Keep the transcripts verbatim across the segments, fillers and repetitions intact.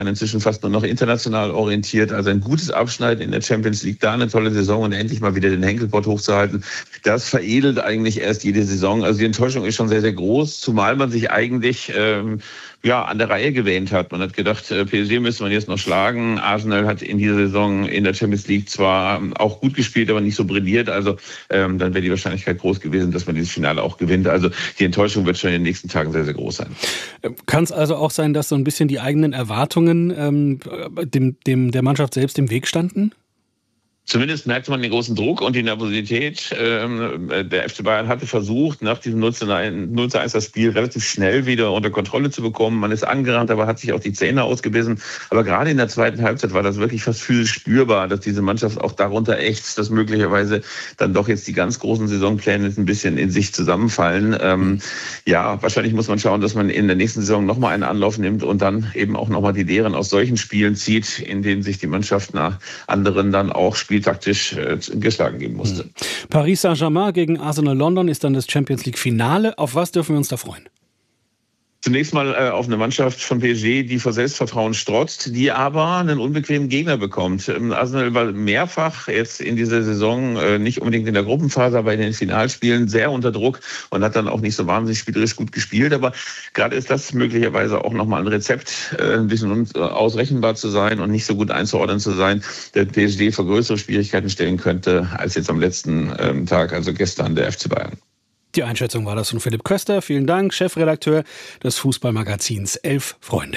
inzwischen fast nur noch international orientiert. Also ein gutes Abschneiden in der Champions League, da eine tolle Saison und endlich mal wieder den Henkelpott hochzuhalten. Das veredelt eigentlich erst jede Saison. Also die Enttäuschung ist schon sehr, sehr groß, zumal man sich eigentlich ähm, ja an der Reihe gewähnt hat. Man hat gedacht, äh, P S G müsste man jetzt noch schlagen. Arsenal hat in dieser Saison in der Champions League zwar auch gut gespielt, aber nicht so brilliert. Also ähm, dann wäre die Wahrscheinlichkeit groß gewesen, dass man dieses Finale auch gewinnt. Also die Enttäuschung wird schon in den nächsten Tagen sehr, sehr groß sein. Kann es also auch sein, dass so ein bisschen die eigenen Erwartungen ähm, dem, dem, der Mannschaft selbst im Weg standen? Zumindest merkt man den großen Druck und die Nervosität. Der F C Bayern hatte versucht, nach diesem null zu eins das Spiel relativ schnell wieder unter Kontrolle zu bekommen. Man ist angerannt, aber hat sich auch die Zähne ausgebissen. Aber gerade in der zweiten Halbzeit war das wirklich fast physisch spürbar, dass diese Mannschaft auch darunter ächzt, dass möglicherweise dann doch jetzt die ganz großen Saisonpläne ein bisschen in sich zusammenfallen. Ähm, ja, wahrscheinlich muss man schauen, dass man in der nächsten Saison nochmal einen Anlauf nimmt und dann eben auch nochmal die Lehren aus solchen Spielen zieht, in denen sich die Mannschaft nach anderen dann auch spieltaktisch äh, geschlagen geben musste. Paris Saint-Germain gegen Arsenal London ist dann das Champions League Finale. Auf was dürfen wir uns da freuen? Zunächst mal äh, auf eine Mannschaft von P S G, die vor Selbstvertrauen strotzt, die aber einen unbequemen Gegner bekommt. Ähm, Arsenal war mehrfach jetzt in dieser Saison, äh, nicht unbedingt in der Gruppenphase, aber in den Finalspielen sehr unter Druck und hat dann auch nicht so wahnsinnig spielerisch gut gespielt. Aber gerade ist das möglicherweise auch nochmal ein Rezept, äh, ein bisschen ausrechenbar zu sein und nicht so gut einzuordnen zu sein, der P S G vor größere Schwierigkeiten stellen könnte als jetzt am letzten ähm, Tag, also gestern der F C Bayern. Die Einschätzung war das von Philipp Köster. Vielen Dank, Chefredakteur des Fußballmagazins Elf Freunde.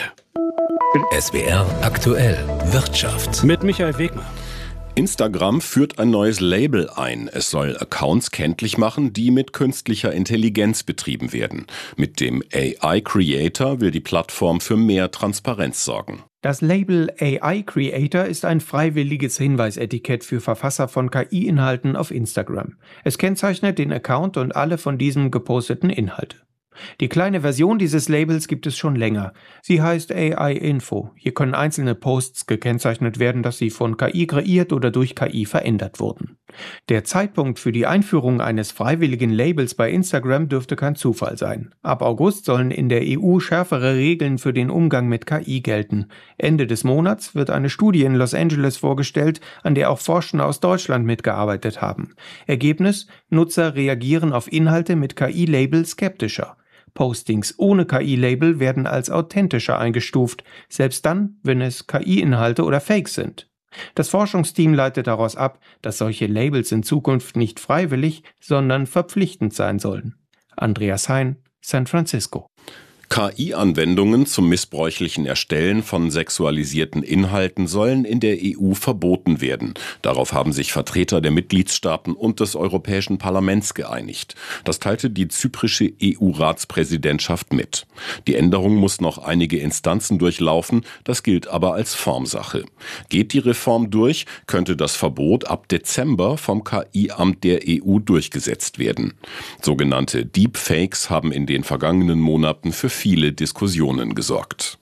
S W R aktuell Wirtschaft Mit Michael Wegmann. Instagram führt ein neues Label ein. Es soll Accounts kenntlich machen, die mit künstlicher Intelligenz betrieben werden. Mit dem A I Creator will die Plattform für mehr Transparenz sorgen. Das Label A I Creator ist ein freiwilliges Hinweisetikett für Verfasser von K I-Inhalten auf Instagram. Es kennzeichnet den Account und alle von diesem geposteten Inhalte. Die kleine Version dieses Labels gibt es schon länger. Sie heißt A I Info. Hier können einzelne Posts gekennzeichnet werden, dass sie von K I kreiert oder durch K I verändert wurden. Der Zeitpunkt für die Einführung eines freiwilligen Labels bei Instagram dürfte kein Zufall sein. Ab August sollen in der E U schärfere Regeln für den Umgang mit K I gelten. Ende des Monats wird eine Studie in Los Angeles vorgestellt, an der auch Forscher aus Deutschland mitgearbeitet haben. Ergebnis: Nutzer reagieren auf Inhalte mit K I-Label skeptischer. Postings ohne K I-Label werden als authentischer eingestuft, selbst dann, wenn es K I-Inhalte oder Fakes sind. Das Forschungsteam leitet daraus ab, dass solche Labels in Zukunft nicht freiwillig, sondern verpflichtend sein sollen. Andreas Hein, San Francisco. K I-Anwendungen zum missbräuchlichen Erstellen von sexualisierten Inhalten sollen in der E U verboten werden. Darauf haben sich Vertreter der Mitgliedstaaten und des Europäischen Parlaments geeinigt. Das teilte die zyprische E U-Ratspräsidentschaft mit. Die Änderung muss noch einige Instanzen durchlaufen, das gilt aber als Formsache. Geht die Reform durch, könnte das Verbot ab Dezember vom K I-Amt der E U durchgesetzt werden. Sogenannte Deepfakes haben in den vergangenen Monaten für viele Diskussionen gesorgt.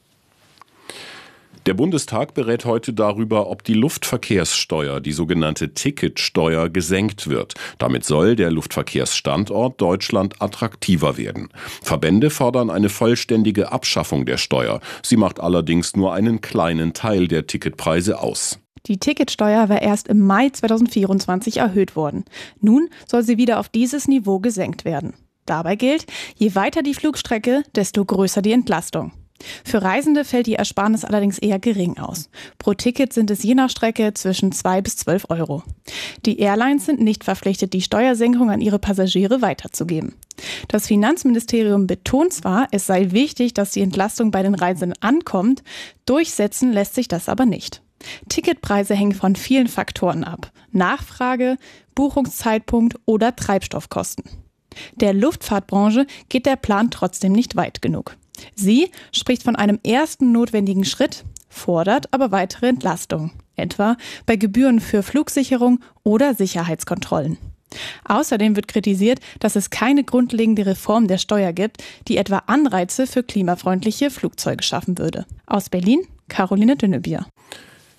Der Bundestag berät heute darüber, ob die Luftverkehrssteuer, die sogenannte Ticketsteuer, gesenkt wird. Damit soll der Luftverkehrsstandort Deutschland attraktiver werden. Verbände fordern eine vollständige Abschaffung der Steuer. Sie macht allerdings nur einen kleinen Teil der Ticketpreise aus. Die Ticketsteuer war erst im Mai zweitausendvierundzwanzig erhöht worden. Nun soll sie wieder auf dieses Niveau gesenkt werden. Dabei gilt, je weiter die Flugstrecke, desto größer die Entlastung. Für Reisende fällt die Ersparnis allerdings eher gering aus. Pro Ticket sind es je nach Strecke zwischen zwei bis zwölf Euro. Die Airlines sind nicht verpflichtet, die Steuersenkung an ihre Passagiere weiterzugeben. Das Finanzministerium betont zwar, es sei wichtig, dass die Entlastung bei den Reisenden ankommt, durchsetzen lässt sich das aber nicht. Ticketpreise hängen von vielen Faktoren ab: Nachfrage, Buchungszeitpunkt oder Treibstoffkosten. Der Luftfahrtbranche geht der Plan trotzdem nicht weit genug. Sie spricht von einem ersten notwendigen Schritt, fordert aber weitere Entlastung, etwa bei Gebühren für Flugsicherung oder Sicherheitskontrollen. Außerdem wird kritisiert, dass es keine grundlegende Reform der Steuer gibt, die etwa Anreize für klimafreundliche Flugzeuge schaffen würde. Aus Berlin, Caroline Dünnebier.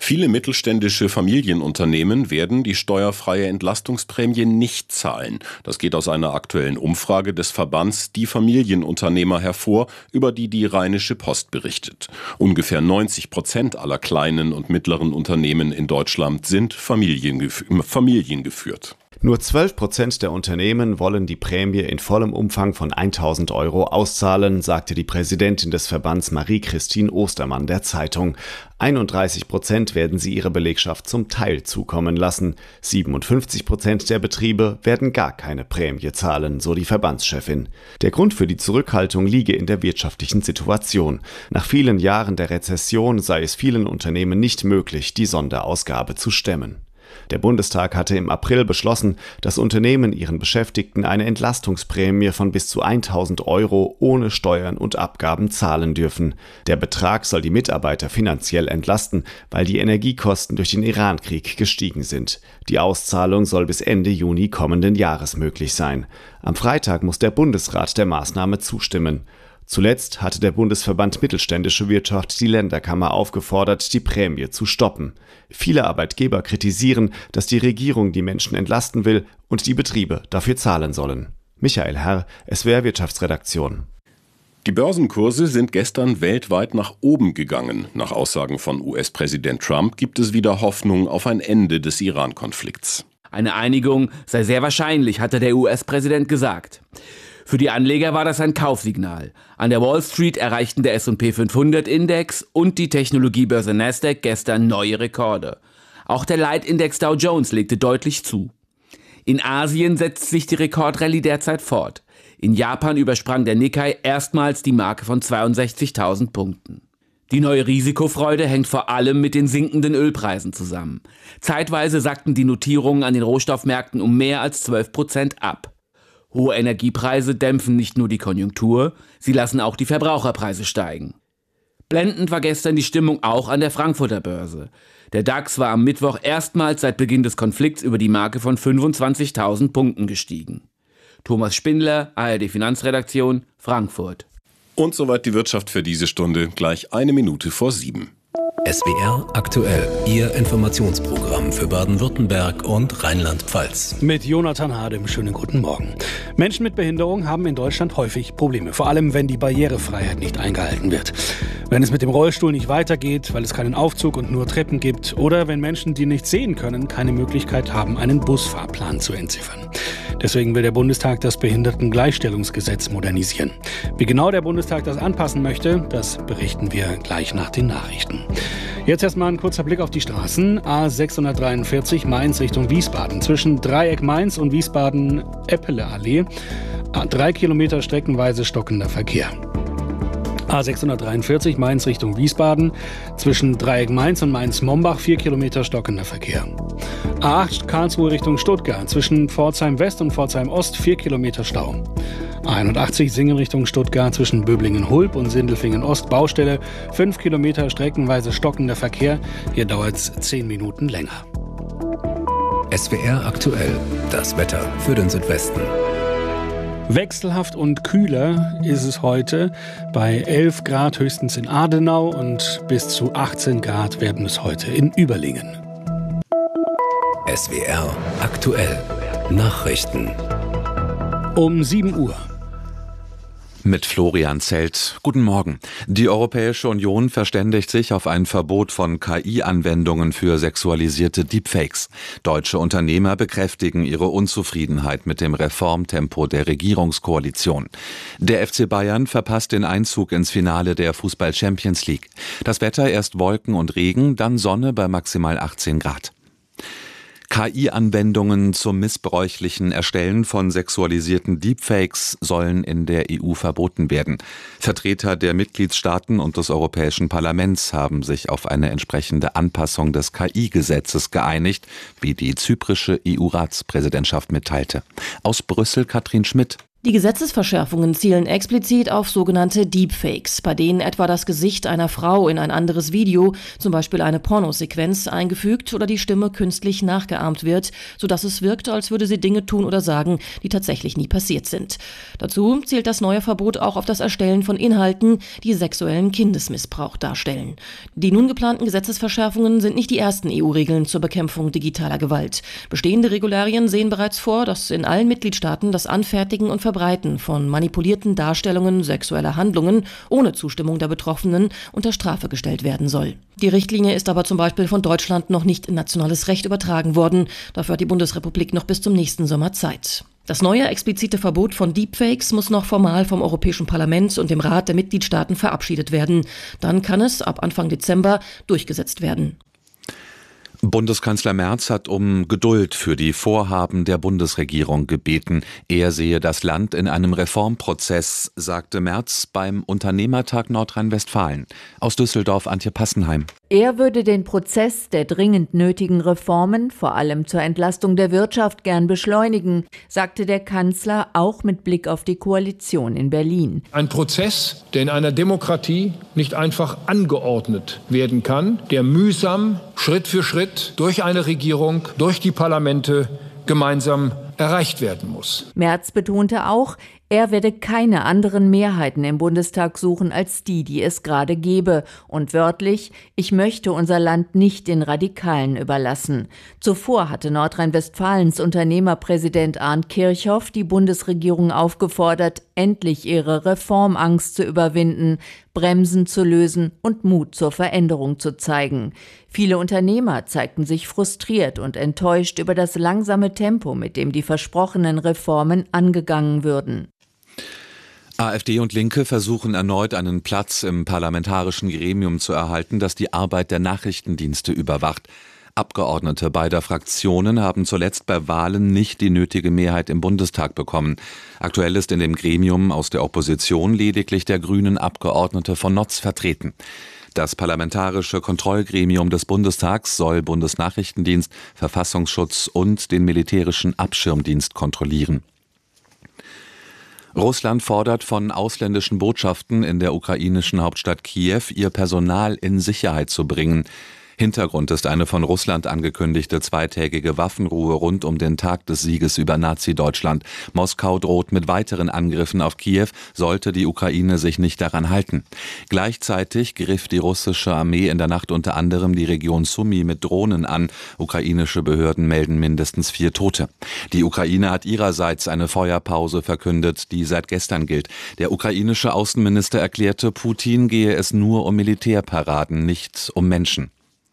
Viele mittelständische Familienunternehmen werden die steuerfreie Entlastungsprämie nicht zahlen. Das geht aus einer aktuellen Umfrage des Verbands Die Familienunternehmer hervor, über die die Rheinische Post berichtet. Ungefähr neunzig Prozent aller kleinen und mittleren Unternehmen in Deutschland sind familiengef- familiengeführt. Nur zwölf Prozent der Unternehmen wollen die Prämie in vollem Umfang von tausend Euro auszahlen, sagte die Präsidentin des Verbands Marie-Christine Ostermann der Zeitung. einunddreißig Prozent werden sie ihre Belegschaft zum Teil zukommen lassen. siebenundfünfzig Prozent der Betriebe werden gar keine Prämie zahlen, so die Verbandschefin. Der Grund für die Zurückhaltung liege in der wirtschaftlichen Situation. Nach vielen Jahren der Rezession sei es vielen Unternehmen nicht möglich, die Sonderausgabe zu stemmen. Der Bundestag hatte im April beschlossen, dass Unternehmen ihren Beschäftigten eine Entlastungsprämie von bis zu tausend Euro ohne Steuern und Abgaben zahlen dürfen. Der Betrag soll die Mitarbeiter finanziell entlasten, weil die Energiekosten durch den Irankrieg gestiegen sind. Die Auszahlung soll bis Ende Juni kommenden Jahres möglich sein. Am Freitag muss der Bundesrat der Maßnahme zustimmen. Zuletzt hatte der Bundesverband Mittelständische Wirtschaft die Länderkammer aufgefordert, die Prämie zu stoppen. Viele Arbeitgeber kritisieren, dass die Regierung die Menschen entlasten will und die Betriebe dafür zahlen sollen. Michael Herr, S W R Wirtschaftsredaktion. Die Börsenkurse sind gestern weltweit nach oben gegangen. Nach Aussagen von U S-Präsident Trump gibt es wieder Hoffnung auf ein Ende des Iran-Konflikts. Eine Einigung sei sehr wahrscheinlich, hatte der U S-Präsident gesagt. Für die Anleger war das ein Kaufsignal. An der Wall Street erreichten der S und P fünfhundert Index und die Technologiebörse Nasdaq gestern neue Rekorde. Auch der Leitindex Dow Jones legte deutlich zu. In Asien setzt sich die Rekordrallye derzeit fort. In Japan übersprang der Nikkei erstmals die Marke von zweiundsechzigtausend Punkten. Die neue Risikofreude hängt vor allem mit den sinkenden Ölpreisen zusammen. Zeitweise sackten die Notierungen an den Rohstoffmärkten um mehr als zwölf Prozent ab. Hohe Energiepreise dämpfen nicht nur die Konjunktur, sie lassen auch die Verbraucherpreise steigen. Blendend war gestern die Stimmung auch an der Frankfurter Börse. Der DAX war am Mittwoch erstmals seit Beginn des Konflikts über die Marke von fünfundzwanzigtausend Punkten gestiegen. Thomas Spindler, A R D Finanzredaktion, Frankfurt. Und soweit die Wirtschaft für diese Stunde, gleich eine Minute vor sieben. S W R aktuell, Ihr Informationsprogramm für Baden-Württemberg und Rheinland-Pfalz. Mit Jonathan Hadem, schönen guten Morgen. Menschen mit Behinderung haben in Deutschland häufig Probleme, vor allem wenn die Barrierefreiheit nicht eingehalten wird. Wenn es mit dem Rollstuhl nicht weitergeht, weil es keinen Aufzug und nur Treppen gibt, oder wenn Menschen, die nicht sehen können, keine Möglichkeit haben, einen Busfahrplan zu entziffern. Deswegen will der Bundestag das Behindertengleichstellungsgesetz modernisieren. Wie genau der Bundestag das anpassen möchte, das berichten wir gleich nach den Nachrichten. Jetzt erstmal ein kurzer Blick auf die Straßen. A sechshundertdreiundvierzig Mainz Richtung Wiesbaden. Zwischen Dreieck Mainz und Wiesbaden-Eppele-Allee. Drei Kilometer streckenweise stockender Verkehr. A sechshundertdreiundvierzig Mainz Richtung Wiesbaden. Zwischen Dreieck Mainz und Mainz-Mombach vier Kilometer stockender Verkehr. A acht Karlsruhe Richtung Stuttgart. Zwischen Pforzheim West und Pforzheim Ost vier Kilometer Stau. A einundachtzig Singen Richtung Stuttgart. Zwischen Böblingen-Hulb und Sindelfingen Ost Baustelle. fünf Kilometer streckenweise stockender Verkehr. Hier dauert es zehn Minuten länger. S W R aktuell, das Wetter für den Südwesten. Wechselhaft und kühler ist es heute. Bei elf Grad höchstens in Adenau und bis zu achtzehn Grad werden es heute in Überlingen. S W R aktuell, Nachrichten. Um sieben Uhr. Mit Florian Zelt. Guten Morgen. Die Europäische Union verständigt sich auf ein Verbot von K I-Anwendungen für sexualisierte Deepfakes. Deutsche Unternehmer bekräftigen ihre Unzufriedenheit mit dem Reformtempo der Regierungskoalition. Der F C Bayern verpasst den Einzug ins Finale der Fußball-Champions League. Das Wetter erst Wolken und Regen, dann Sonne bei maximal achtzehn Grad. K I-Anwendungen zum missbräuchlichen Erstellen von sexualisierten Deepfakes sollen in der E U verboten werden. Vertreter der Mitgliedstaaten und des Europäischen Parlaments haben sich auf eine entsprechende Anpassung des K I-Gesetzes geeinigt, wie die zyprische E U-Ratspräsidentschaft mitteilte. Aus Brüssel Katrin Schmidt. Die Gesetzesverschärfungen zielen explizit auf sogenannte Deepfakes, bei denen etwa das Gesicht einer Frau in ein anderes Video, zum Beispiel eine Pornosequenz, eingefügt oder die Stimme künstlich nachgeahmt wird, sodass es wirkt, als würde sie Dinge tun oder sagen, die tatsächlich nie passiert sind. Dazu zielt das neue Verbot auch auf das Erstellen von Inhalten, die sexuellen Kindesmissbrauch darstellen. Die nun geplanten Gesetzesverschärfungen sind nicht die ersten E U-Regeln zur Bekämpfung digitaler Gewalt. Bestehende Regularien sehen bereits vor, dass in allen Mitgliedstaaten das Anfertigen und Verbreiten von manipulierten Darstellungen sexueller Handlungen ohne Zustimmung der Betroffenen unter Strafe gestellt werden soll. Die Richtlinie ist aber zum Beispiel von Deutschland noch nicht in nationales Recht übertragen worden. Dafür hat die Bundesrepublik noch bis zum nächsten Sommer Zeit. Das neue explizite Verbot von Deepfakes muss noch formal vom Europäischen Parlament und dem Rat der Mitgliedstaaten verabschiedet werden. Dann kann es ab Anfang Dezember durchgesetzt werden. Bundeskanzler Merz hat um Geduld für die Vorhaben der Bundesregierung gebeten. Er sehe das Land in einem Reformprozess, sagte Merz beim Unternehmertag Nordrhein-Westfalen. Aus Düsseldorf Antje Passenheim. Er würde den Prozess der dringend nötigen Reformen, vor allem zur Entlastung der Wirtschaft, gern beschleunigen, sagte der Kanzler auch mit Blick auf die Koalition in Berlin. Ein Prozess, der in einer Demokratie nicht einfach angeordnet werden kann, der mühsam, Schritt für Schritt durch eine Regierung, durch die Parlamente gemeinsam erreicht werden muss. Merz betonte auch, er werde keine anderen Mehrheiten im Bundestag suchen als die, die es gerade gebe. Und wörtlich, ich möchte unser Land nicht den Radikalen überlassen. Zuvor hatte Nordrhein-Westfalens Unternehmerpräsident Arndt Kirchhoff die Bundesregierung aufgefordert, endlich ihre Reformangst zu überwinden, Bremsen zu lösen und Mut zur Veränderung zu zeigen. Viele Unternehmer zeigten sich frustriert und enttäuscht über das langsame Tempo, mit dem die versprochenen Reformen angegangen würden. AfD und Linke versuchen erneut einen Platz im parlamentarischen Gremium zu erhalten, das die Arbeit der Nachrichtendienste überwacht. Abgeordnete beider Fraktionen haben zuletzt bei Wahlen nicht die nötige Mehrheit im Bundestag bekommen. Aktuell ist in dem Gremium aus der Opposition lediglich der grünen Abgeordnete von Notz vertreten. Das Parlamentarische Kontrollgremium des Bundestags soll Bundesnachrichtendienst, Verfassungsschutz und den militärischen Abschirmdienst kontrollieren. Russland fordert von ausländischen Botschaften in der ukrainischen Hauptstadt Kiew, ihr Personal in Sicherheit zu bringen. Hintergrund ist eine von Russland angekündigte zweitägige Waffenruhe rund um den Tag des Sieges über Nazi-Deutschland. Moskau droht mit weiteren Angriffen auf Kiew, sollte die Ukraine sich nicht daran halten. Gleichzeitig griff die russische Armee in der Nacht unter anderem die Region Sumy mit Drohnen an. Ukrainische Behörden melden mindestens vier Tote. Die Ukraine hat ihrerseits eine Feuerpause verkündet, die seit gestern gilt. Der ukrainische Außenminister erklärte, Putin gehe es nur um Militärparaden, nicht um Menschen.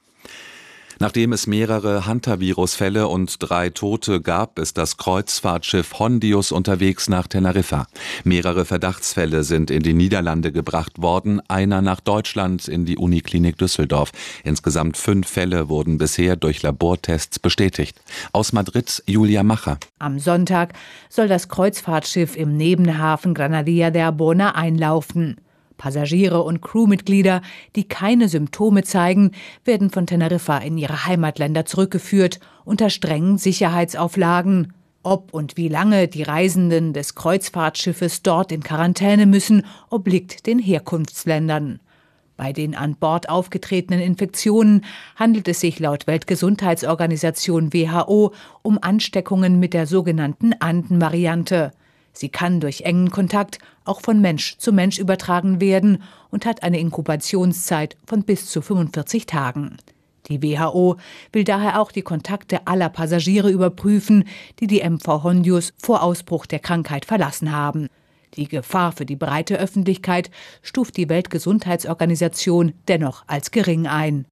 Nachdem es mehrere Hantavirus-Fälle und drei Tote gab, ist das Kreuzfahrtschiff Hondius unterwegs nach Teneriffa. Mehrere Verdachtsfälle sind in die Niederlande gebracht worden, einer nach Deutschland in die Uniklinik Düsseldorf. Insgesamt fünf Fälle wurden bisher durch Labortests bestätigt. Aus Madrid Julia Macher. Am Sonntag soll das Kreuzfahrtschiff im Nebenhafen Granadilla de Arbona einlaufen. Passagiere und Crewmitglieder, die keine Symptome zeigen, werden von Teneriffa in ihre Heimatländer zurückgeführt, unter strengen Sicherheitsauflagen. Ob und wie lange die Reisenden des Kreuzfahrtschiffes dort in Quarantäne müssen, obliegt den Herkunftsländern. Bei den an Bord aufgetretenen Infektionen handelt es sich laut Weltgesundheitsorganisation W H O um Ansteckungen mit der sogenannten Anden-Variante. Sie kann durch engen Kontakt auch von Mensch zu Mensch übertragen werden und hat eine Inkubationszeit von bis zu fünfundvierzig Tagen. Die W H O will daher auch die Kontakte aller Passagiere überprüfen, die die M V Hondius vor Ausbruch der Krankheit verlassen haben. Die Gefahr für die breite Öffentlichkeit stuft die Weltgesundheitsorganisation dennoch als gering ein.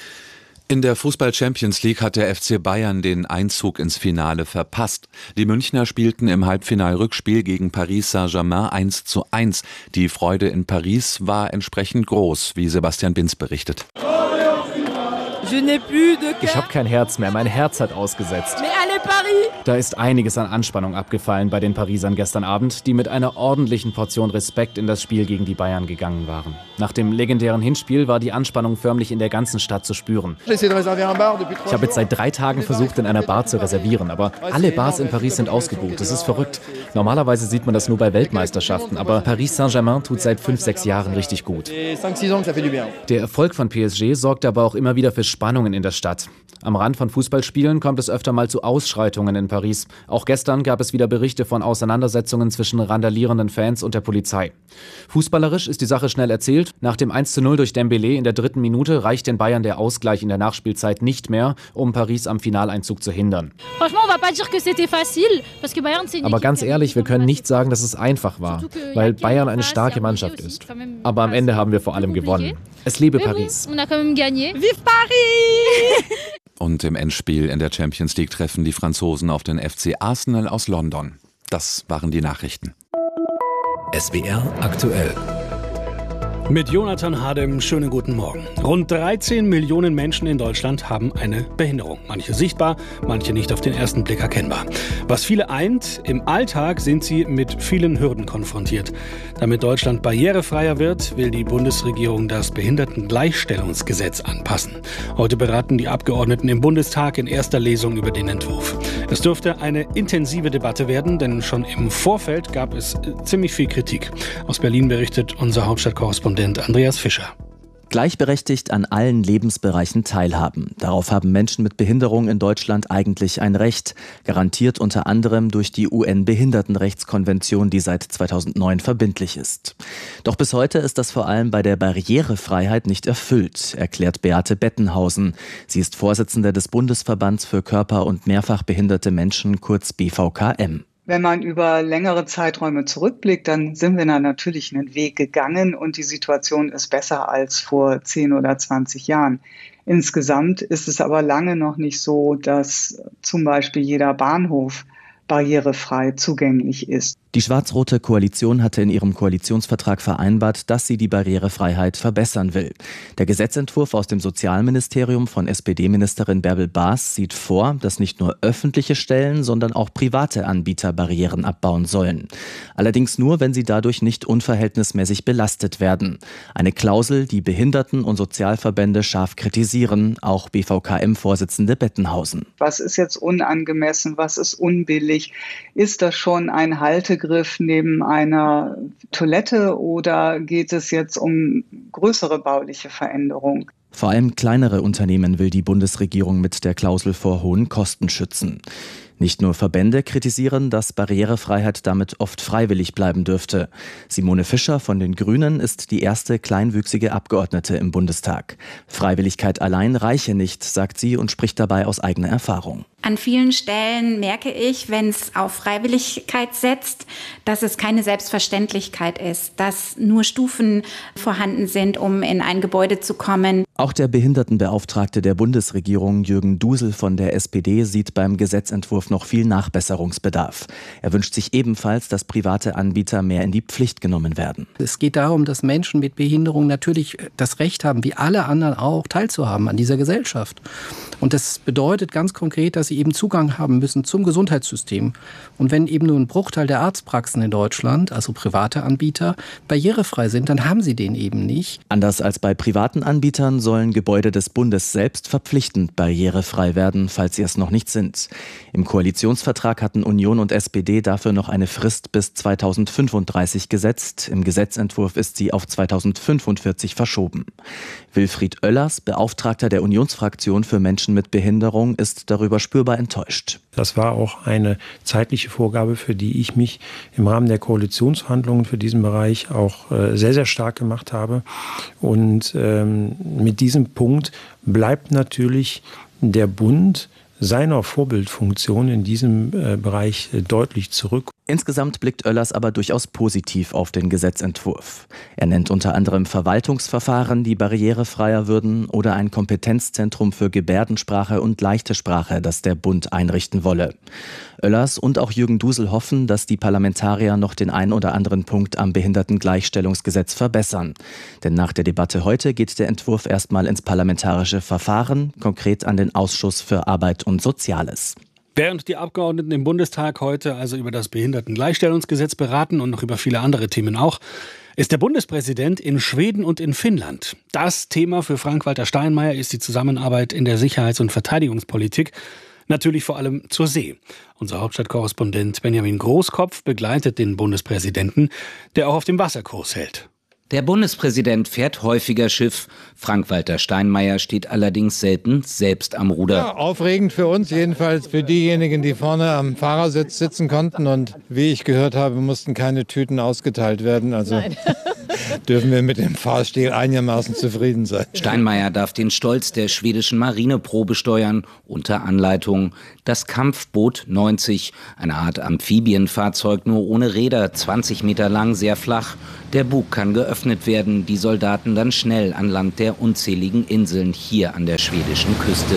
In der Fußball-Champions League hat der F C Bayern den Einzug ins Finale verpasst. Die Münchner spielten im Halbfinal-Rückspiel gegen Paris Saint-Germain eins zu eins. Die Freude in Paris war entsprechend groß, wie Sebastian Binz berichtet. Ich habe kein Herz mehr, mein Herz hat ausgesetzt. Da ist einiges an Anspannung abgefallen bei den Parisern gestern Abend, die mit einer ordentlichen Portion Respekt in das Spiel gegen die Bayern gegangen waren. Nach dem legendären Hinspiel war die Anspannung förmlich in der ganzen Stadt zu spüren. Ich habe jetzt seit drei Tagen versucht, in einer Bar zu reservieren, aber alle Bars in Paris sind ausgebucht. Das ist verrückt. Normalerweise sieht man das nur bei Weltmeisterschaften, aber Paris Saint-Germain tut seit fünf, sechs Jahren richtig gut. Der Erfolg von P S G sorgt aber auch immer wieder für Spannungen in der Stadt. Am Rand von Fußballspielen kommt es öfter mal zu Ausschreitungen in Paris. Auch gestern gab es wieder Berichte von Auseinandersetzungen zwischen randalierenden Fans und der Polizei. Fußballerisch ist die Sache schnell erzählt. Nach dem eins zu null durch Dembélé in der dritten Minute reicht den Bayern der Ausgleich in der Nachspielzeit nicht mehr, um Paris am Finaleinzug zu hindern. Aber ganz ehrlich, wir können nicht sagen, dass es einfach war, weil Bayern eine starke Mannschaft ist. Aber am Ende haben wir vor allem gewonnen. Es lebe Paris. Vive Paris! Und im Endspiel in der Champions League treffen die Franzosen auf den F C Arsenal aus London. Das waren die Nachrichten. S W R aktuell. Mit Jonathan Hadem, schönen guten Morgen. Rund dreizehn Millionen Menschen in Deutschland haben eine Behinderung. Manche sichtbar, manche nicht auf den ersten Blick erkennbar. Was viele eint, im Alltag sind sie mit vielen Hürden konfrontiert. Damit Deutschland barrierefreier wird, will die Bundesregierung das Behindertengleichstellungsgesetz anpassen. Heute beraten die Abgeordneten im Bundestag in erster Lesung über den Entwurf. Es dürfte eine intensive Debatte werden, denn schon im Vorfeld gab es ziemlich viel Kritik. Aus Berlin berichtet unser Hauptstadtkorrespondent Andreas Fischer. Gleichberechtigt an allen Lebensbereichen teilhaben. Darauf haben Menschen mit Behinderung in Deutschland eigentlich ein Recht, garantiert unter anderem durch die U N-Behindertenrechtskonvention, die seit zweitausendneun verbindlich ist. Doch bis heute ist das vor allem bei der Barrierefreiheit nicht erfüllt, erklärt Beate Bettenhausen. Sie ist Vorsitzende des Bundesverbands für körper- und mehrfach behinderte Menschen, kurz B V K M. Wenn man über längere Zeiträume zurückblickt, dann sind wir da natürlich einen Weg gegangen und die Situation ist besser als vor zehn oder zwanzig Jahren. Insgesamt ist es aber lange noch nicht so, dass zum Beispiel jeder Bahnhof barrierefrei zugänglich ist. Die schwarz-rote Koalition hatte in ihrem Koalitionsvertrag vereinbart, dass sie die Barrierefreiheit verbessern will. Der Gesetzentwurf aus dem Sozialministerium von S P D-Ministerin Bärbel Baas sieht vor, dass nicht nur öffentliche Stellen, sondern auch private Anbieter Barrieren abbauen sollen. Allerdings nur, wenn sie dadurch nicht unverhältnismäßig belastet werden. Eine Klausel, die Behinderten- und Sozialverbände scharf kritisieren, auch B V K M-Vorsitzende Bettenhausen. Was ist jetzt unangemessen, was ist unbillig? Ist das schon ein Haltegriff neben einer Toilette oder geht es jetzt um größere bauliche Veränderungen? Vor allem kleinere Unternehmen will die Bundesregierung mit der Klausel vor hohen Kosten schützen. Nicht nur Verbände kritisieren, dass Barrierefreiheit damit oft freiwillig bleiben dürfte. Simone Fischer von den Grünen ist die erste kleinwüchsige Abgeordnete im Bundestag. Freiwilligkeit allein reiche nicht, sagt sie und spricht dabei aus eigener Erfahrung. An vielen Stellen merke ich, wenn es auf Freiwilligkeit setzt, dass es keine Selbstverständlichkeit ist, dass nur Stufen vorhanden sind, um in ein Gebäude zu kommen. Auch der Behindertenbeauftragte der Bundesregierung, Jürgen Dusel von der S P D, sieht beim Gesetzentwurf noch viel Nachbesserungsbedarf. Er wünscht sich ebenfalls, dass private Anbieter mehr in die Pflicht genommen werden. Es geht darum, dass Menschen mit Behinderung natürlich das Recht haben, wie alle anderen auch, teilzuhaben an dieser Gesellschaft. Und das bedeutet ganz konkret, dass sie eben Zugang haben müssen zum Gesundheitssystem. Und wenn eben nur ein Bruchteil der Arztpraxen in Deutschland, also private Anbieter, barrierefrei sind, dann haben sie den eben nicht. Anders als bei privaten Anbietern sollen Gebäude des Bundes selbst verpflichtend barrierefrei werden, falls sie es noch nicht sind. Im Koalitionsvertrag hatten Union und S P D dafür noch eine Frist bis zweitausendfünfunddreißig gesetzt. Im Gesetzentwurf ist sie auf zweitausendfünfundvierzig verschoben. Wilfried Oellers, Beauftragter der Unionsfraktion für Menschen mit Behinderung, ist darüber spürbar enttäuscht. Das war auch eine zeitliche Vorgabe, für die ich mich im Rahmen der Koalitionsverhandlungen für diesen Bereich auch äh, sehr, sehr stark gemacht habe. Und ähm, mit diesem Punkt bleibt natürlich der Bund seiner Vorbildfunktion in diesem äh, Bereich äh, deutlich zurück. Insgesamt blickt Oellers aber durchaus positiv auf den Gesetzentwurf. Er nennt unter anderem Verwaltungsverfahren, die barrierefreier würden, oder ein Kompetenzzentrum für Gebärdensprache und leichte Sprache, das der Bund einrichten wolle. Oellers und auch Jürgen Dusel hoffen, dass die Parlamentarier noch den ein oder anderen Punkt am Behindertengleichstellungsgesetz verbessern. Denn nach der Debatte heute geht der Entwurf erstmal ins parlamentarische Verfahren, konkret an den Ausschuss für Arbeit und Soziales. Während die Abgeordneten im Bundestag heute also über das Behindertengleichstellungsgesetz beraten und noch über viele andere Themen auch, ist der Bundespräsident in Schweden und in Finnland. Das Thema für Frank-Walter Steinmeier ist die Zusammenarbeit in der Sicherheits- und Verteidigungspolitik, natürlich vor allem zur See. Unser Hauptstadtkorrespondent Benjamin Großkopf begleitet den Bundespräsidenten, der auch auf dem Wasser Kurs hält. Der Bundespräsident fährt häufiger Schiff. Frank-Walter Steinmeier steht allerdings selten selbst am Ruder. Ja, aufregend für uns, jedenfalls für diejenigen, die vorne am Fahrersitz sitzen konnten. Und wie ich gehört habe, mussten keine Tüten ausgeteilt werden. Also dürfen wir mit dem Fahrstil einigermaßen zufrieden sein. Steinmeier darf den Stolz der schwedischen Marine Probe steuern, unter Anleitung. Das Kampfboot neunzig, eine Art Amphibienfahrzeug, nur ohne Räder, zwanzig Meter lang, sehr flach. Der Bug kann geöffnet werden, die Soldaten dann schnell an Land der unzähligen Inseln hier an der schwedischen Küste.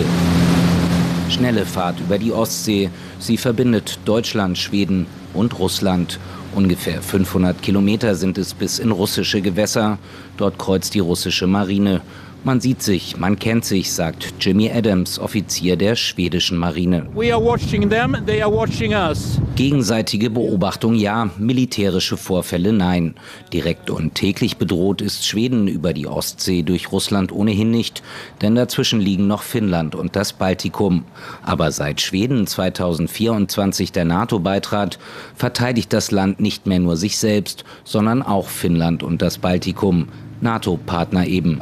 Schnelle Fahrt über die Ostsee, sie verbindet Deutschland, Schweden und Russland. Ungefähr fünfhundert Kilometer sind es bis in russische Gewässer. Dort kreuzt die russische Marine. Man sieht sich, man kennt sich, sagt Jimmy Adams, Offizier der schwedischen Marine. We are watching them, they are watching us. Gegenseitige Beobachtung ja, militärische Vorfälle nein. Direkt und täglich bedroht ist Schweden über die Ostsee durch Russland ohnehin nicht, denn dazwischen liegen noch Finnland und das Baltikum. Aber seit Schweden zweitausendvierundzwanzig der NATO beitrat, verteidigt das Land nicht mehr nur sich selbst, sondern auch Finnland und das Baltikum. NATO-Partner eben.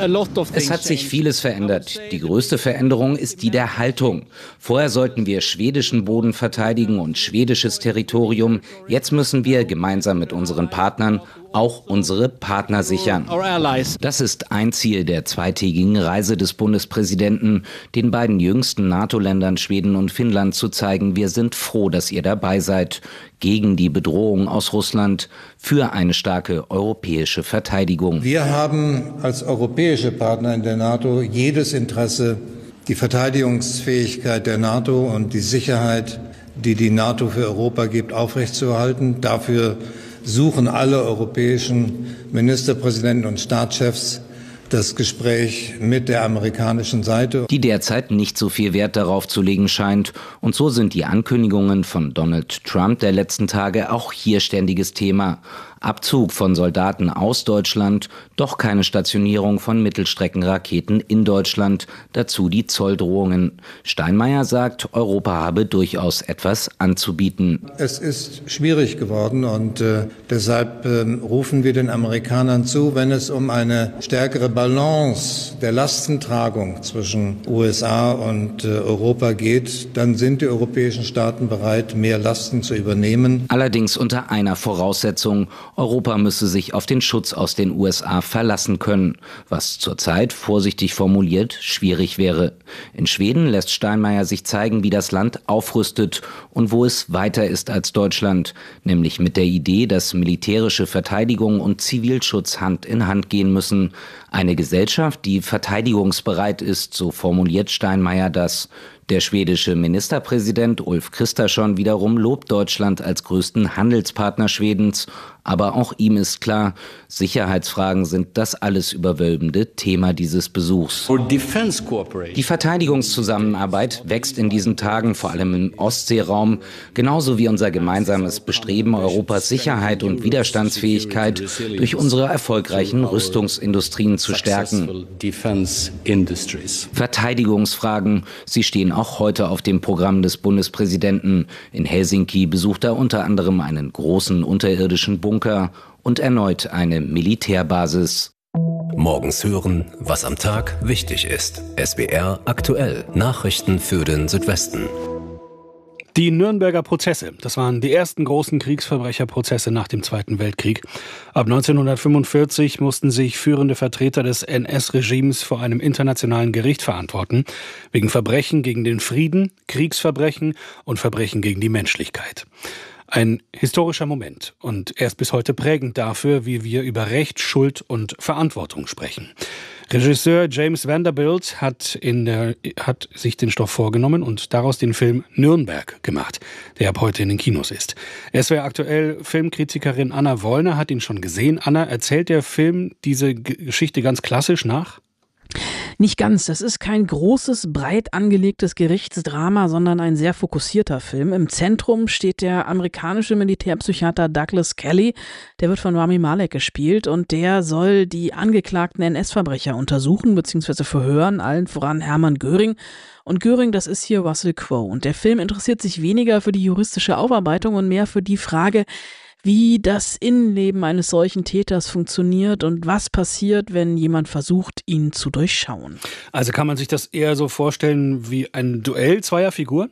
Es hat sich vieles verändert. Die größte Veränderung ist die der Haltung. Vorher sollten wir schwedischen Boden verteidigen und schwedisches Territorium. Jetzt müssen wir gemeinsam mit unseren Partnern auch unsere Partner sichern. Das ist ein Ziel der zweitägigen Reise des Bundespräsidenten, den beiden jüngsten NATO-Ländern Schweden und Finnland zu zeigen, wir sind froh, dass ihr dabei seid, gegen die Bedrohung aus Russland, für eine starke europäische Verteidigung. Wir haben als europäische Partner in der NATO jedes Interesse, die Verteidigungsfähigkeit der NATO und die Sicherheit, die die NATO für Europa gibt, aufrechtzuerhalten. Dafür suchen alle europäischen Ministerpräsidenten und Staatschefs das Gespräch mit der amerikanischen Seite. Die derzeit nicht so viel Wert darauf zu legen scheint. Und so sind die Ankündigungen von Donald Trump der letzten Tage auch hier ständiges Thema. Abzug von Soldaten aus Deutschland, doch keine Stationierung von Mittelstreckenraketen in Deutschland, dazu die Zolldrohungen. Steinmeier sagt, Europa habe durchaus etwas anzubieten. Es ist schwierig geworden und äh, deshalb äh, rufen wir den Amerikanern zu, wenn es um eine stärkere Balance der Lastentragung zwischen U S A und äh, Europa geht, dann sind die europäischen Staaten bereit, mehr Lasten zu übernehmen. Allerdings unter einer Voraussetzung: Europa müsse sich auf den Schutz aus den U S A verlassen können, was zurzeit, vorsichtig formuliert, schwierig wäre. In Schweden lässt Steinmeier sich zeigen, wie das Land aufrüstet und wo es weiter ist als Deutschland, nämlich mit der Idee, dass militärische Verteidigung und Zivilschutz Hand in Hand gehen müssen. Eine Gesellschaft, die verteidigungsbereit ist, so formuliert Steinmeier das. Der schwedische Ministerpräsident Ulf Kristersson wiederum lobt Deutschland als größten Handelspartner Schwedens. Aber auch ihm ist klar, Sicherheitsfragen sind das alles überwölbende Thema dieses Besuchs. Die Verteidigungszusammenarbeit wächst in diesen Tagen vor allem im Ostseeraum, genauso wie unser gemeinsames Bestreben, Europas Sicherheit und Widerstandsfähigkeit durch unsere erfolgreichen Rüstungsindustrien zu stärken. Verteidigungsfragen, sie stehen auch heute auf dem Programm des Bundespräsidenten. In Helsinki besucht er unter anderem einen großen unterirdischen Bunker und erneut eine Militärbasis. Morgens hören, was am Tag wichtig ist. S W R aktuell. Nachrichten für den Südwesten. Die Nürnberger Prozesse, das waren die ersten großen Kriegsverbrecherprozesse nach dem Zweiten Weltkrieg. Ab neunzehnhundertfünfundvierzig mussten sich führende Vertreter des N S-Regimes vor einem internationalen Gericht verantworten, wegen Verbrechen gegen den Frieden, Kriegsverbrechen und Verbrechen gegen die Menschlichkeit. Ein historischer Moment und er ist bis heute prägend dafür, wie wir über Recht, Schuld und Verantwortung sprechen. Regisseur James Vanderbilt hat, in der, hat sich den Stoff vorgenommen und daraus den Film Nürnberg gemacht, der ab heute in den Kinos ist. S W R aktuell Filmkritikerin Anna Wollner hat ihn schon gesehen. Anna, erzählt der Film diese Geschichte ganz klassisch nach? Nicht ganz. Das ist kein großes, breit angelegtes Gerichtsdrama, sondern ein sehr fokussierter Film. Im Zentrum steht der amerikanische Militärpsychiater Douglas Kelly. Der wird von Rami Malek gespielt und der soll die angeklagten N S-Verbrecher untersuchen bzw. verhören, allen voran Hermann Göring. Und Göring, das ist hier Russell Crowe. Und der Film interessiert sich weniger für die juristische Aufarbeitung und mehr für die Frage, wie das Innenleben eines solchen Täters funktioniert und was passiert, wenn jemand versucht, ihn zu durchschauen. Also kann man sich das eher so vorstellen wie ein Duell zweier Figuren?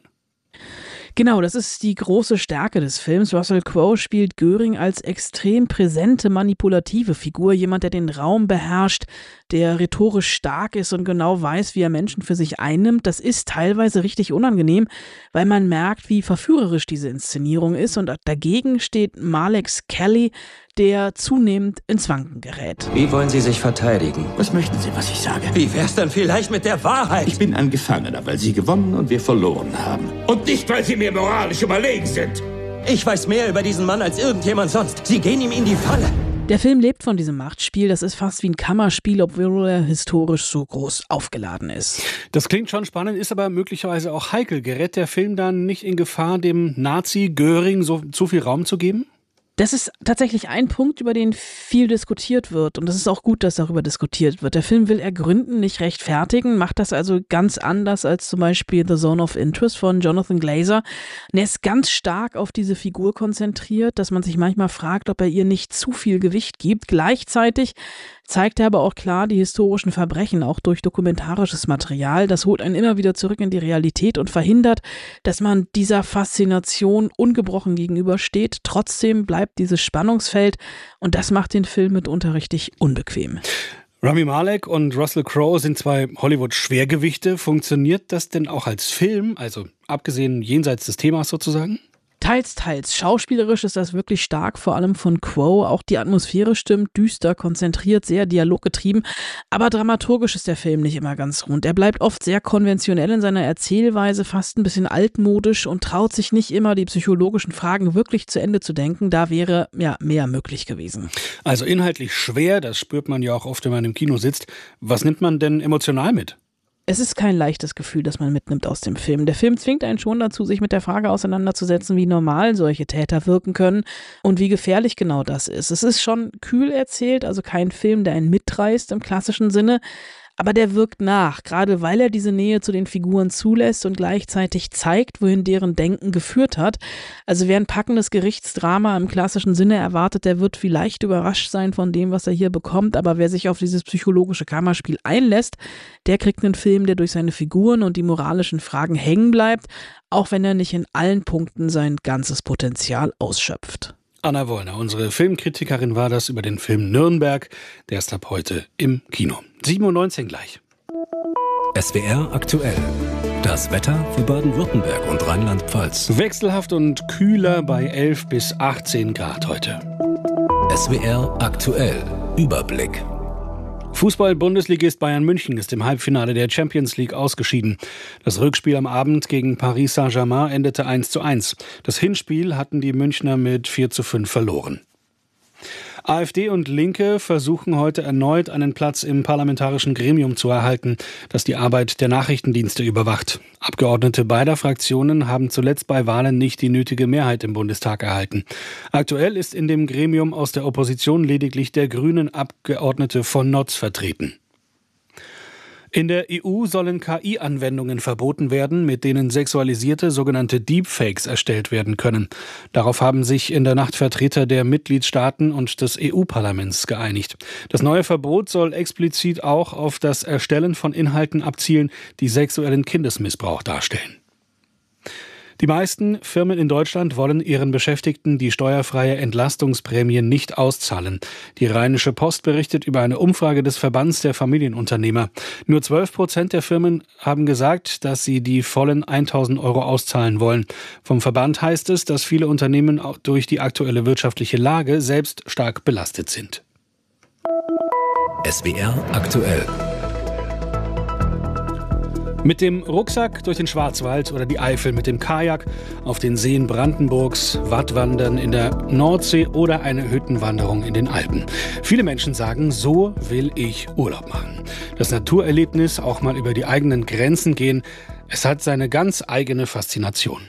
Genau, das ist die große Stärke des Films. Russell Crowe spielt Göring als extrem präsente, manipulative Figur, jemand, der den Raum beherrscht, der rhetorisch stark ist und genau weiß, wie er Menschen für sich einnimmt. Das ist teilweise richtig unangenehm, weil man merkt, wie verführerisch diese Inszenierung ist. Und dagegen steht Maleks Kelly, der zunehmend ins Wanken gerät. Wie wollen Sie sich verteidigen? Was möchten Sie, was ich sage? Wie wär's dann vielleicht mit der Wahrheit? Ich bin ein Gefangener, weil Sie gewonnen und wir verloren haben. Und nicht, weil Sie mir moralisch überlegen sind. Ich weiß mehr über diesen Mann als irgendjemand sonst. Sie gehen ihm in die Falle. Der Film lebt von diesem Machtspiel. Das ist fast wie ein Kammerspiel, obwohl er historisch so groß aufgeladen ist. Das klingt schon spannend, ist aber möglicherweise auch heikel. Gerät der Film dann nicht in Gefahr, dem Nazi Göring so zu viel Raum zu geben? Das ist tatsächlich ein Punkt, über den viel diskutiert wird. Und es ist auch gut, dass darüber diskutiert wird. Der Film will ergründen, nicht rechtfertigen, macht das also ganz anders als zum Beispiel The Zone of Interest von Jonathan Glazer. Und er ist ganz stark auf diese Figur konzentriert, dass man sich manchmal fragt, ob er ihr nicht zu viel Gewicht gibt. Gleichzeitig zeigt er aber auch klar die historischen Verbrechen, auch durch dokumentarisches Material. Das holt einen immer wieder zurück in die Realität und verhindert, dass man dieser Faszination ungebrochen gegenübersteht. Trotzdem bleibt dieses Spannungsfeld und das macht den Film mitunter richtig unbequem. Rami Malek und Russell Crowe sind zwei Hollywood-Schwergewichte. Funktioniert das denn auch als Film, also abgesehen jenseits des Themas sozusagen? Teils, teils. Schauspielerisch ist das wirklich stark, vor allem von Crowe. Auch die Atmosphäre stimmt, düster, konzentriert, sehr dialoggetrieben. Aber dramaturgisch ist der Film nicht immer ganz rund. Er bleibt oft sehr konventionell in seiner Erzählweise, fast ein bisschen altmodisch und traut sich nicht immer, die psychologischen Fragen wirklich zu Ende zu denken. Da wäre ja mehr möglich gewesen. Also inhaltlich schwer, das spürt man ja auch oft, wenn man im Kino sitzt. Was nimmt man denn emotional mit? Es ist kein leichtes Gefühl, das man mitnimmt aus dem Film. Der Film zwingt einen schon dazu, sich mit der Frage auseinanderzusetzen, wie normal solche Täter wirken können und wie gefährlich genau das ist. Es ist schon kühl erzählt, also kein Film, der einen mitreißt im klassischen Sinne, aber der wirkt nach, gerade weil er diese Nähe zu den Figuren zulässt und gleichzeitig zeigt, wohin deren Denken geführt hat. Also wer ein packendes Gerichtsdrama im klassischen Sinne erwartet, der wird vielleicht überrascht sein von dem, was er hier bekommt, aber wer sich auf dieses psychologische Kammerspiel einlässt, der kriegt einen Film, der durch seine Figuren und die moralischen Fragen hängen bleibt, auch wenn er nicht in allen Punkten sein ganzes Potenzial ausschöpft. Anna Wollner, unsere Filmkritikerin, war das über den Film Nürnberg. Der ist ab heute im Kino. sieben Uhr neunzehn gleich. S W R aktuell. Das Wetter für Baden-Württemberg und Rheinland-Pfalz. Wechselhaft und kühler bei elf bis achtzehn Grad heute. S W R aktuell. Überblick. Fußball-Bundesligist Bayern München ist im Halbfinale der Champions League ausgeschieden. Das Rückspiel am Abend gegen Paris Saint-Germain endete eins zu eins. Das Hinspiel hatten die Münchner mit vier zu fünf verloren. AfD und Linke versuchen heute erneut einen Platz im parlamentarischen Gremium zu erhalten, das die Arbeit der Nachrichtendienste überwacht. Abgeordnete beider Fraktionen haben zuletzt bei Wahlen nicht die nötige Mehrheit im Bundestag erhalten. Aktuell ist in dem Gremium aus der Opposition lediglich der grünen Abgeordnete von Notz vertreten. In der E U sollen K I-Anwendungen verboten werden, mit denen sexualisierte sogenannte Deepfakes erstellt werden können. Darauf haben sich in der Nacht Vertreter der Mitgliedstaaten und des E U-Parlaments geeinigt. Das neue Verbot soll explizit auch auf das Erstellen von Inhalten abzielen, die sexuellen Kindesmissbrauch darstellen. Die meisten Firmen in Deutschland wollen ihren Beschäftigten die steuerfreie Entlastungsprämie nicht auszahlen. Die Rheinische Post berichtet über eine Umfrage des Verbands der Familienunternehmer. Nur zwölf Prozent der Firmen haben gesagt, dass sie die vollen tausend Euro auszahlen wollen. Vom Verband heißt es, dass viele Unternehmen auch durch die aktuelle wirtschaftliche Lage selbst stark belastet sind. S W R aktuell. Mit dem Rucksack durch den Schwarzwald oder die Eifel, mit dem Kajak auf den Seen Brandenburgs, Wattwandern in der Nordsee oder eine Hüttenwanderung in den Alpen. Viele Menschen sagen, so will ich Urlaub machen. Das Naturerlebnis, auch mal über die eigenen Grenzen gehen, es hat seine ganz eigene Faszination.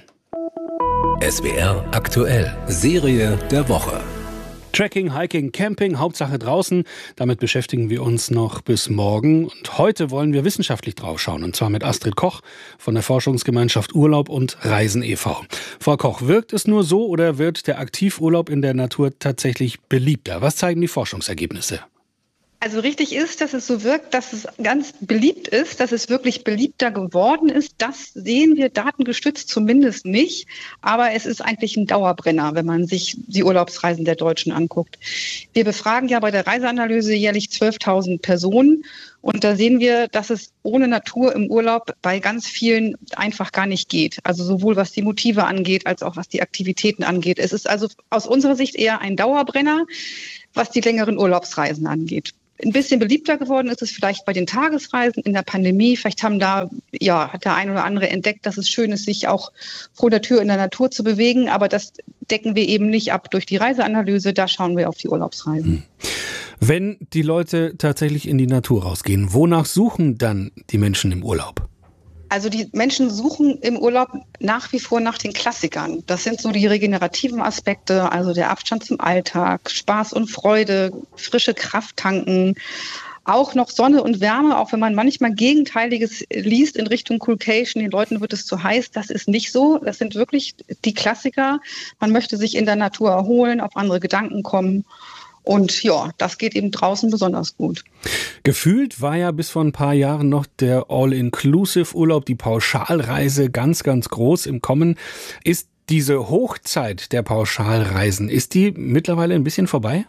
S W R aktuell, Serie der Woche. Trekking, Hiking, Camping, Hauptsache draußen. Damit beschäftigen wir uns noch bis morgen. Und heute wollen wir wissenschaftlich draufschauen. Und zwar mit Astrid Koch von der Forschungsgemeinschaft Urlaub und Reisen e V Frau Koch, wirkt es nur so oder wird der Aktivurlaub in der Natur tatsächlich beliebter? Was zeigen die Forschungsergebnisse? Also richtig ist, dass es so wirkt, dass es ganz beliebt ist, dass es wirklich beliebter geworden ist. Das sehen wir datengestützt zumindest nicht. Aber es ist eigentlich ein Dauerbrenner, wenn man sich die Urlaubsreisen der Deutschen anguckt. Wir befragen ja bei der Reiseanalyse jährlich zwölftausend Personen. Und da sehen wir, dass es ohne Natur im Urlaub bei ganz vielen einfach gar nicht geht. Also sowohl was die Motive angeht, als auch was die Aktivitäten angeht. Es ist also aus unserer Sicht eher ein Dauerbrenner, was die längeren Urlaubsreisen angeht. Ein bisschen beliebter geworden ist es vielleicht bei den Tagesreisen in der Pandemie. Vielleicht haben da, ja, hat der ein oder andere entdeckt, dass es schön ist, sich auch vor der Tür in der Natur zu bewegen. Aber das decken wir eben nicht ab durch die Reiseanalyse. Da schauen wir auf die Urlaubsreisen. Wenn die Leute tatsächlich in die Natur rausgehen, wonach suchen dann die Menschen im Urlaub? Also die Menschen suchen im Urlaub nach wie vor nach den Klassikern. Das sind so die regenerativen Aspekte, also der Abstand zum Alltag, Spaß und Freude, frische Kraft tanken, auch noch Sonne und Wärme, auch wenn man manchmal Gegenteiliges liest in Richtung Coolcation, den Leuten wird es zu heiß. Das ist nicht so. Das sind wirklich die Klassiker. Man möchte sich in der Natur erholen, auf andere Gedanken kommen. Und ja, das geht eben draußen besonders gut. Gefühlt war ja bis vor ein paar Jahren noch der All-Inclusive-Urlaub, die Pauschalreise ganz, ganz groß im Kommen. Ist diese Hochzeit der Pauschalreisen, ist die mittlerweile ein bisschen vorbei?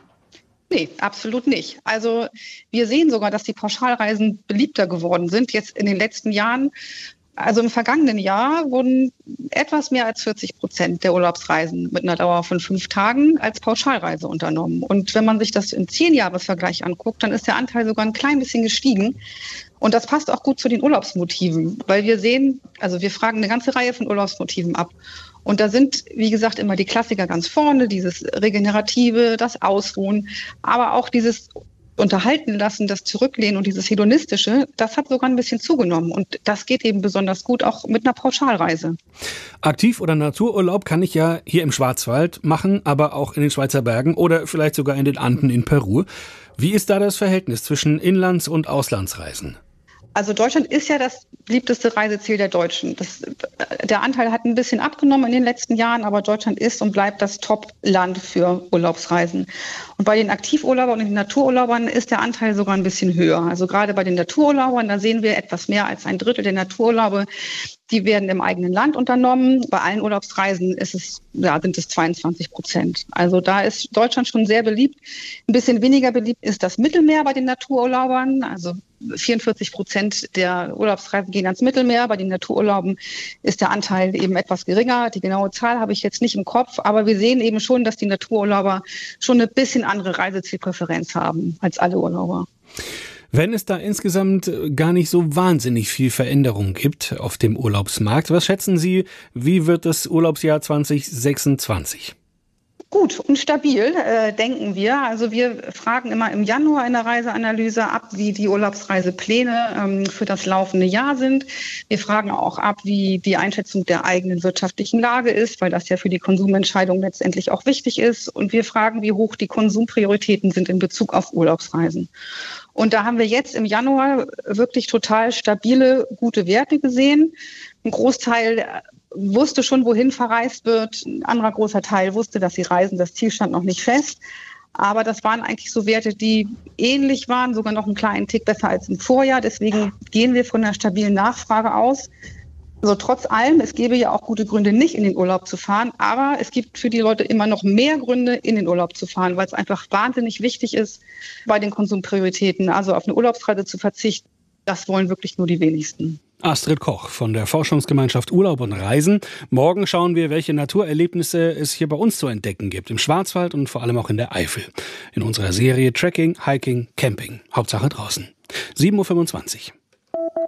Nee, absolut nicht. Also wir sehen sogar, dass die Pauschalreisen beliebter geworden sind jetzt in den letzten Jahren. Also im vergangenen Jahr wurden etwas mehr als vierzig Prozent der Urlaubsreisen mit einer Dauer von fünf Tagen als Pauschalreise unternommen. Und wenn man sich das im Zehn-Jahres-Vergleich anguckt, dann ist der Anteil sogar ein klein bisschen gestiegen. Und das passt auch gut zu den Urlaubsmotiven, weil wir sehen, also wir fragen eine ganze Reihe von Urlaubsmotiven ab. Und da sind, wie gesagt, immer die Klassiker ganz vorne, dieses Regenerative, das Ausruhen, aber auch dieses Unterhalten lassen, das Zurücklehnen und dieses Hedonistische, das hat sogar ein bisschen zugenommen. Und das geht eben besonders gut auch mit einer Pauschalreise. Aktiv- oder Natururlaub kann ich ja hier im Schwarzwald machen, aber auch in den Schweizer Bergen oder vielleicht sogar in den Anden in Peru. Wie ist da das Verhältnis zwischen Inlands- und Auslandsreisen? Also Deutschland ist ja das beliebteste Reiseziel der Deutschen. Das, der Anteil hat ein bisschen abgenommen in den letzten Jahren, aber Deutschland ist und bleibt das Top-Land für Urlaubsreisen. Und bei den Aktivurlaubern und den Natururlaubern ist der Anteil sogar ein bisschen höher. Also gerade bei den Natururlaubern, da sehen wir etwas mehr als ein Drittel der Natururlaube, die werden im eigenen Land unternommen. Bei allen Urlaubsreisen ist es, ja, sind es zweiundzwanzig Prozent. Also da ist Deutschland schon sehr beliebt. Ein bisschen weniger beliebt ist das Mittelmeer bei den Natururlaubern. Also vierundvierzig Prozent der Urlaubsreisen gehen ans Mittelmeer. Bei den Natururlauben ist der Anteil eben etwas geringer. Die genaue Zahl habe ich jetzt nicht im Kopf. Aber wir sehen eben schon, dass die Natururlauber schon ein bisschen andere Reisezielpräferenz haben als alle Urlauber. Wenn es da insgesamt gar nicht so wahnsinnig viel Veränderung gibt auf dem Urlaubsmarkt, was schätzen Sie, wie wird das Urlaubsjahr zwanzig sechsundzwanzig? Gut und stabil, äh, denken wir. Also wir fragen immer im Januar in der Reiseanalyse ab, wie die Urlaubsreisepläne ähm, für das laufende Jahr sind. Wir fragen auch ab, wie die Einschätzung der eigenen wirtschaftlichen Lage ist, weil das ja für die Konsumentscheidung letztendlich auch wichtig ist. Und wir fragen, wie hoch die Konsumprioritäten sind in Bezug auf Urlaubsreisen. Und da haben wir jetzt im Januar wirklich total stabile, gute Werte gesehen. Ein Großteil wusste schon, wohin verreist wird. Ein anderer großer Teil wusste, dass sie reisen. Das Ziel stand noch nicht fest. Aber das waren eigentlich so Werte, die ähnlich waren, sogar noch einen kleinen Tick besser als im Vorjahr. Deswegen gehen wir von einer stabilen Nachfrage aus. Also trotz allem, es gäbe ja auch gute Gründe, nicht in den Urlaub zu fahren. Aber es gibt für die Leute immer noch mehr Gründe, in den Urlaub zu fahren, weil es einfach wahnsinnig wichtig ist, bei den Konsumprioritäten, also auf eine Urlaubsreise zu verzichten. Das wollen wirklich nur die wenigsten. Astrid Koch von der Forschungsgemeinschaft Urlaub und Reisen. Morgen schauen wir, welche Naturerlebnisse es hier bei uns zu entdecken gibt. Im Schwarzwald und vor allem auch in der Eifel. In unserer Serie Trekking, Hiking, Camping. Hauptsache draußen. sieben Uhr fünfundzwanzig.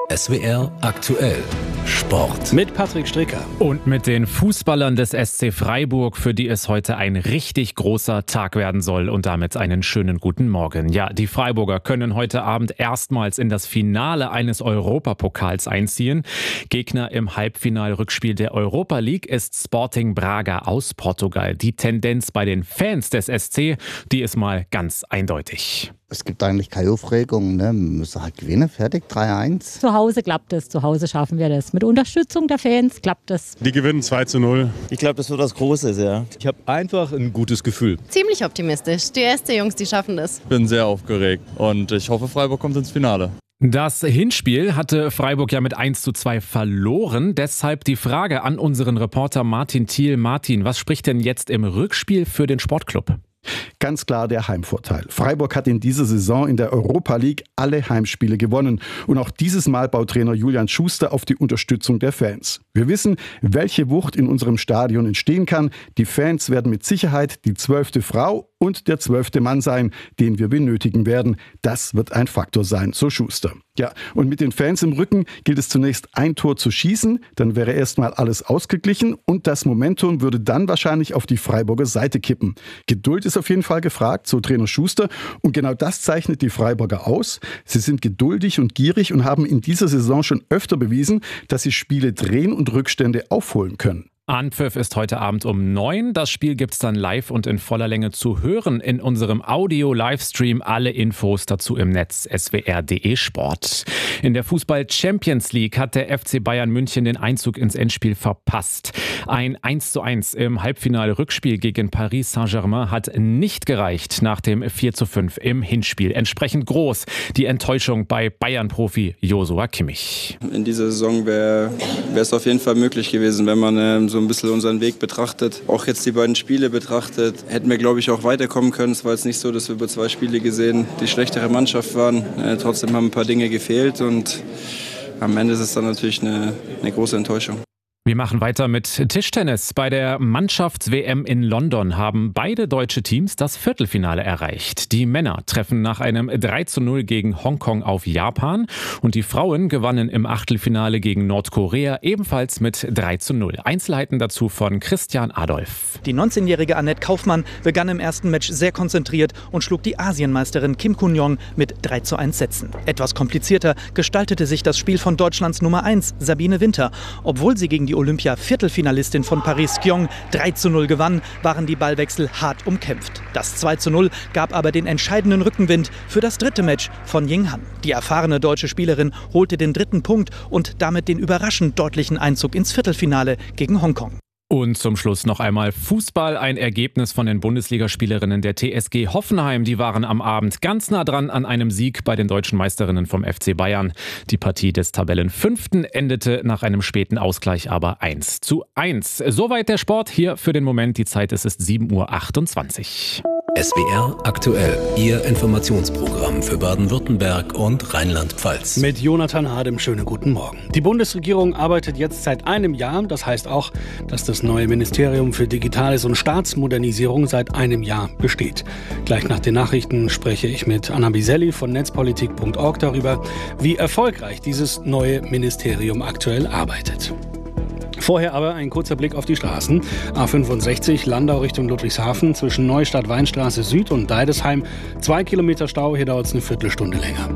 S W R aktuell Sport. Mit Patrick Stricker. Und mit den Fußballern des S C Freiburg, für die es heute ein richtig großer Tag werden soll und damit einen schönen guten Morgen. Ja, die Freiburger können heute Abend erstmals in das Finale eines Europapokals einziehen. Gegner im Halbfinal-Rückspiel der Europa League ist Sporting Braga aus Portugal. Die Tendenz bei den Fans des S C, die ist mal ganz eindeutig. Es gibt eigentlich keine Aufregung, ne? Wir müssen halt gewinnen, fertig, drei eins. Zu Hause klappt es, zu Hause schaffen wir das. Mit Unterstützung der Fans klappt es. Die gewinnen zwei zu null. Ich glaube, das wird was Großes, ja. Ich habe einfach ein gutes Gefühl. Ziemlich optimistisch. Die S C-Jungs, die schaffen das. Ich bin sehr aufgeregt und ich hoffe, Freiburg kommt ins Finale. Das Hinspiel hatte Freiburg ja mit eins zu zwei verloren. Deshalb die Frage an unseren Reporter Martin Thiel. Martin, was spricht denn jetzt im Rückspiel für den Sportclub? Ganz klar der Heimvorteil. Freiburg hat in dieser Saison in der Europa League alle Heimspiele gewonnen. Und auch dieses Mal baut Trainer Julian Schuster auf die Unterstützung der Fans. Wir wissen, welche Wucht in unserem Stadion entstehen kann. Die Fans werden mit Sicherheit die zwölfte Frau und der zwölfte Mann sein, den wir benötigen werden. Das wird ein Faktor sein, so Schuster. Ja, und mit den Fans im Rücken gilt es zunächst ein Tor zu schießen, dann wäre erstmal alles ausgeglichen und das Momentum würde dann wahrscheinlich auf die Freiburger Seite kippen. Geduld ist auf jeden Fall gefragt, so Trainer Schuster, und genau das zeichnet die Freiburger aus. Sie sind geduldig und gierig und haben in dieser Saison schon öfter bewiesen, dass sie Spiele drehen und Rückstände aufholen können. Anpfiff ist heute Abend um neun. Das Spiel gibt's dann live und in voller Länge zu hören in unserem Audio-Livestream. Alle Infos dazu im Netz S W R punkt de Sport. In der Fußball-Champions League hat der F C Bayern München den Einzug ins Endspiel verpasst. Ein eins zu eins im Halbfinale-Rückspiel gegen Paris Saint-Germain hat nicht gereicht nach dem vier zu fünf im Hinspiel. Entsprechend groß die Enttäuschung bei Bayern-Profi Joshua Kimmich. In dieser Saison wäre es auf jeden Fall möglich gewesen, wenn man ähm, so ein bisschen unseren Weg betrachtet, auch jetzt die beiden Spiele betrachtet, hätten wir, glaube ich, auch weiterkommen können. Es war jetzt nicht so, dass wir über zwei Spiele gesehen die schlechtere Mannschaft waren. Äh, trotzdem haben ein paar Dinge gefehlt und am Ende ist es dann natürlich eine, eine große Enttäuschung. Wir machen weiter mit Tischtennis. Bei der Mannschafts-W M in London haben beide deutsche Teams das Viertelfinale erreicht. Die Männer treffen nach einem drei zu null gegen Hongkong auf Japan und die Frauen gewannen im Achtelfinale gegen Nordkorea ebenfalls mit drei zu null. Einzelheiten dazu von Christian Adolf. Die neunzehnjährige Annette Kaufmann begann im ersten Match sehr konzentriert und schlug die Asienmeisterin Kim Kun-Yong mit drei zu eins Sätzen. Etwas komplizierter gestaltete sich das Spiel von Deutschlands Nummer eins, Sabine Winter. Obwohl sie gegen die Olympia-Viertelfinalistin von Paris Kyong drei zu null gewann, waren die Ballwechsel hart umkämpft. Das zwei zu null gab aber den entscheidenden Rückenwind für das dritte Match von Ying Han. Die erfahrene deutsche Spielerin holte den dritten Punkt und damit den überraschend deutlichen Einzug ins Viertelfinale gegen Hongkong. Und zum Schluss noch einmal Fußball, ein Ergebnis von den Bundesligaspielerinnen der T S G Hoffenheim. Die waren am Abend ganz nah dran an einem Sieg bei den deutschen Meisterinnen vom F C Bayern. Die Partie des Tabellenfünften endete nach einem späten Ausgleich aber eins zu eins. Soweit der Sport, hier für den Moment. Die Zeit ist es sieben Uhr achtundzwanzig. S W R aktuell, Ihr Informationsprogramm für Baden-Württemberg und Rheinland-Pfalz. Mit Jonathan Hadem, schönen guten Morgen. Die Bundesregierung arbeitet jetzt seit einem Jahr. Das heißt auch, dass das neue Ministerium für Digitales und Staatsmodernisierung seit einem Jahr besteht. Gleich nach den Nachrichten spreche ich mit Anna Biselli von netzpolitik punkt org darüber, wie erfolgreich dieses neue Ministerium aktuell arbeitet. Vorher aber ein kurzer Blick auf die Straßen. A fünfundsechzig Landau Richtung Ludwigshafen zwischen Neustadt-Weinstraße Süd und Deidesheim. Zwei Kilometer Stau, hier dauert es eine Viertelstunde länger.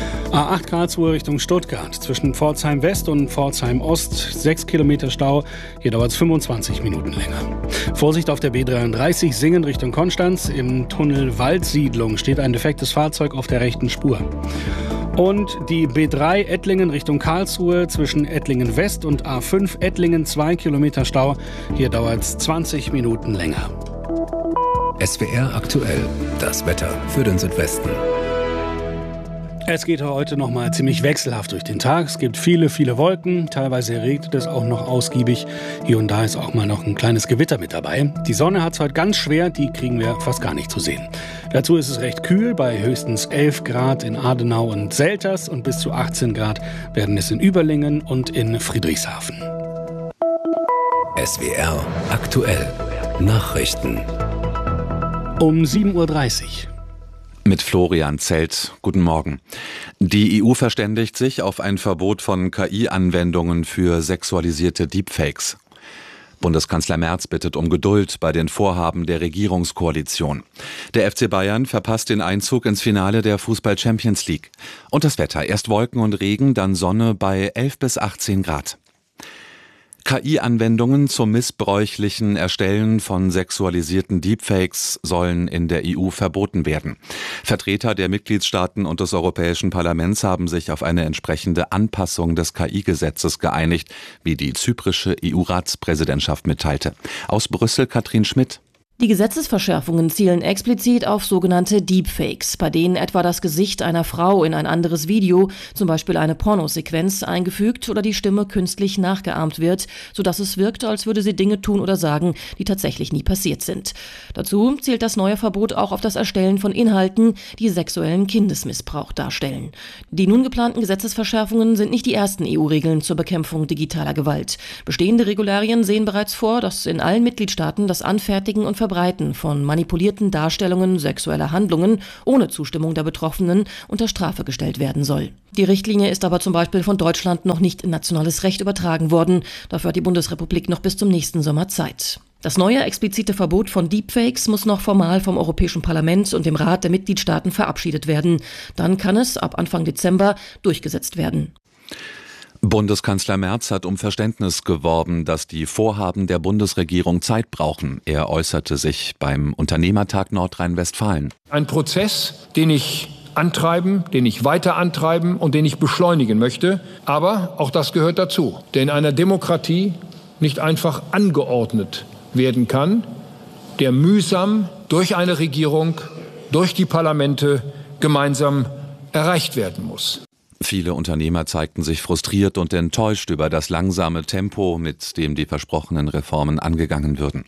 A acht Karlsruhe Richtung Stuttgart zwischen Pforzheim West und Pforzheim Ost. Sechs Kilometer Stau, hier dauert es fünfundzwanzig Minuten länger. Vorsicht auf der B dreiunddreißig Singen Richtung Konstanz. Im Tunnel Waldsiedlung steht ein defektes Fahrzeug auf der rechten Spur. Und die B drei Ettlingen Richtung Karlsruhe zwischen Ettlingen West und A fünf Ettlingen zwei Kilometer Stau. Hier dauert es zwanzig Minuten länger. S W R aktuell, das Wetter für den Südwesten. Es geht heute noch mal ziemlich wechselhaft durch den Tag. Es gibt viele, viele Wolken. Teilweise regnet es auch noch ausgiebig. Hier und da ist auch mal noch ein kleines Gewitter mit dabei. Die Sonne hat es heute ganz schwer. Die kriegen wir fast gar nicht zu sehen. Dazu ist es recht kühl. Bei höchstens elf Grad in Adenau und Selters und bis zu achtzehn Grad werden es in Überlingen und in Friedrichshafen. S W R aktuell. Nachrichten. Um sieben Uhr dreißig. Mit Florian Zelt. Guten Morgen. Die E U verständigt sich auf ein Verbot von K I-Anwendungen für sexualisierte Deepfakes. Bundeskanzler Merz bittet um Geduld bei den Vorhaben der Regierungskoalition. Der F C Bayern verpasst den Einzug ins Finale der Fußball-Champions League. Und das Wetter. Erst Wolken und Regen, dann Sonne bei elf bis achtzehn Grad. K I-Anwendungen zum missbräuchlichen Erstellen von sexualisierten Deepfakes sollen in der E U verboten werden. Vertreter der Mitgliedstaaten und des Europäischen Parlaments haben sich auf eine entsprechende Anpassung des K I-Gesetzes geeinigt, wie die zyprische E U-Ratspräsidentschaft mitteilte. Aus Brüssel Katrin Schmidt. Die Gesetzesverschärfungen zielen explizit auf sogenannte Deepfakes, bei denen etwa das Gesicht einer Frau in ein anderes Video, zum Beispiel eine Pornosequenz, eingefügt oder die Stimme künstlich nachgeahmt wird, sodass es wirkt, als würde sie Dinge tun oder sagen, die tatsächlich nie passiert sind. Dazu zielt das neue Verbot auch auf das Erstellen von Inhalten, die sexuellen Kindesmissbrauch darstellen. Die nun geplanten Gesetzesverschärfungen sind nicht die ersten E U-Regeln zur Bekämpfung digitaler Gewalt. Bestehende Regularien sehen bereits vor, dass in allen Mitgliedstaaten das Anfertigen und Verbreiten von manipulierten Darstellungen sexueller Handlungen ohne Zustimmung der Betroffenen unter Strafe gestellt werden soll. Die Richtlinie ist aber zum Beispiel von Deutschland noch nicht in nationales Recht übertragen worden. Dafür hat die Bundesrepublik noch bis zum nächsten Sommer Zeit. Das neue explizite Verbot von Deepfakes muss noch formal vom Europäischen Parlament und dem Rat der Mitgliedstaaten verabschiedet werden. Dann kann es ab Anfang Dezember durchgesetzt werden. Bundeskanzler Merz hat um Verständnis geworben, dass die Vorhaben der Bundesregierung Zeit brauchen. Er äußerte sich beim Unternehmertag Nordrhein-Westfalen. Ein Prozess, den ich antreiben, den ich weiter antreiben und den ich beschleunigen möchte. Aber auch das gehört dazu, der in einer Demokratie nicht einfach angeordnet werden kann, der mühsam durch eine Regierung, durch die Parlamente gemeinsam erreicht werden muss. Viele Unternehmer zeigten sich frustriert und enttäuscht über das langsame Tempo, mit dem die versprochenen Reformen angegangen würden.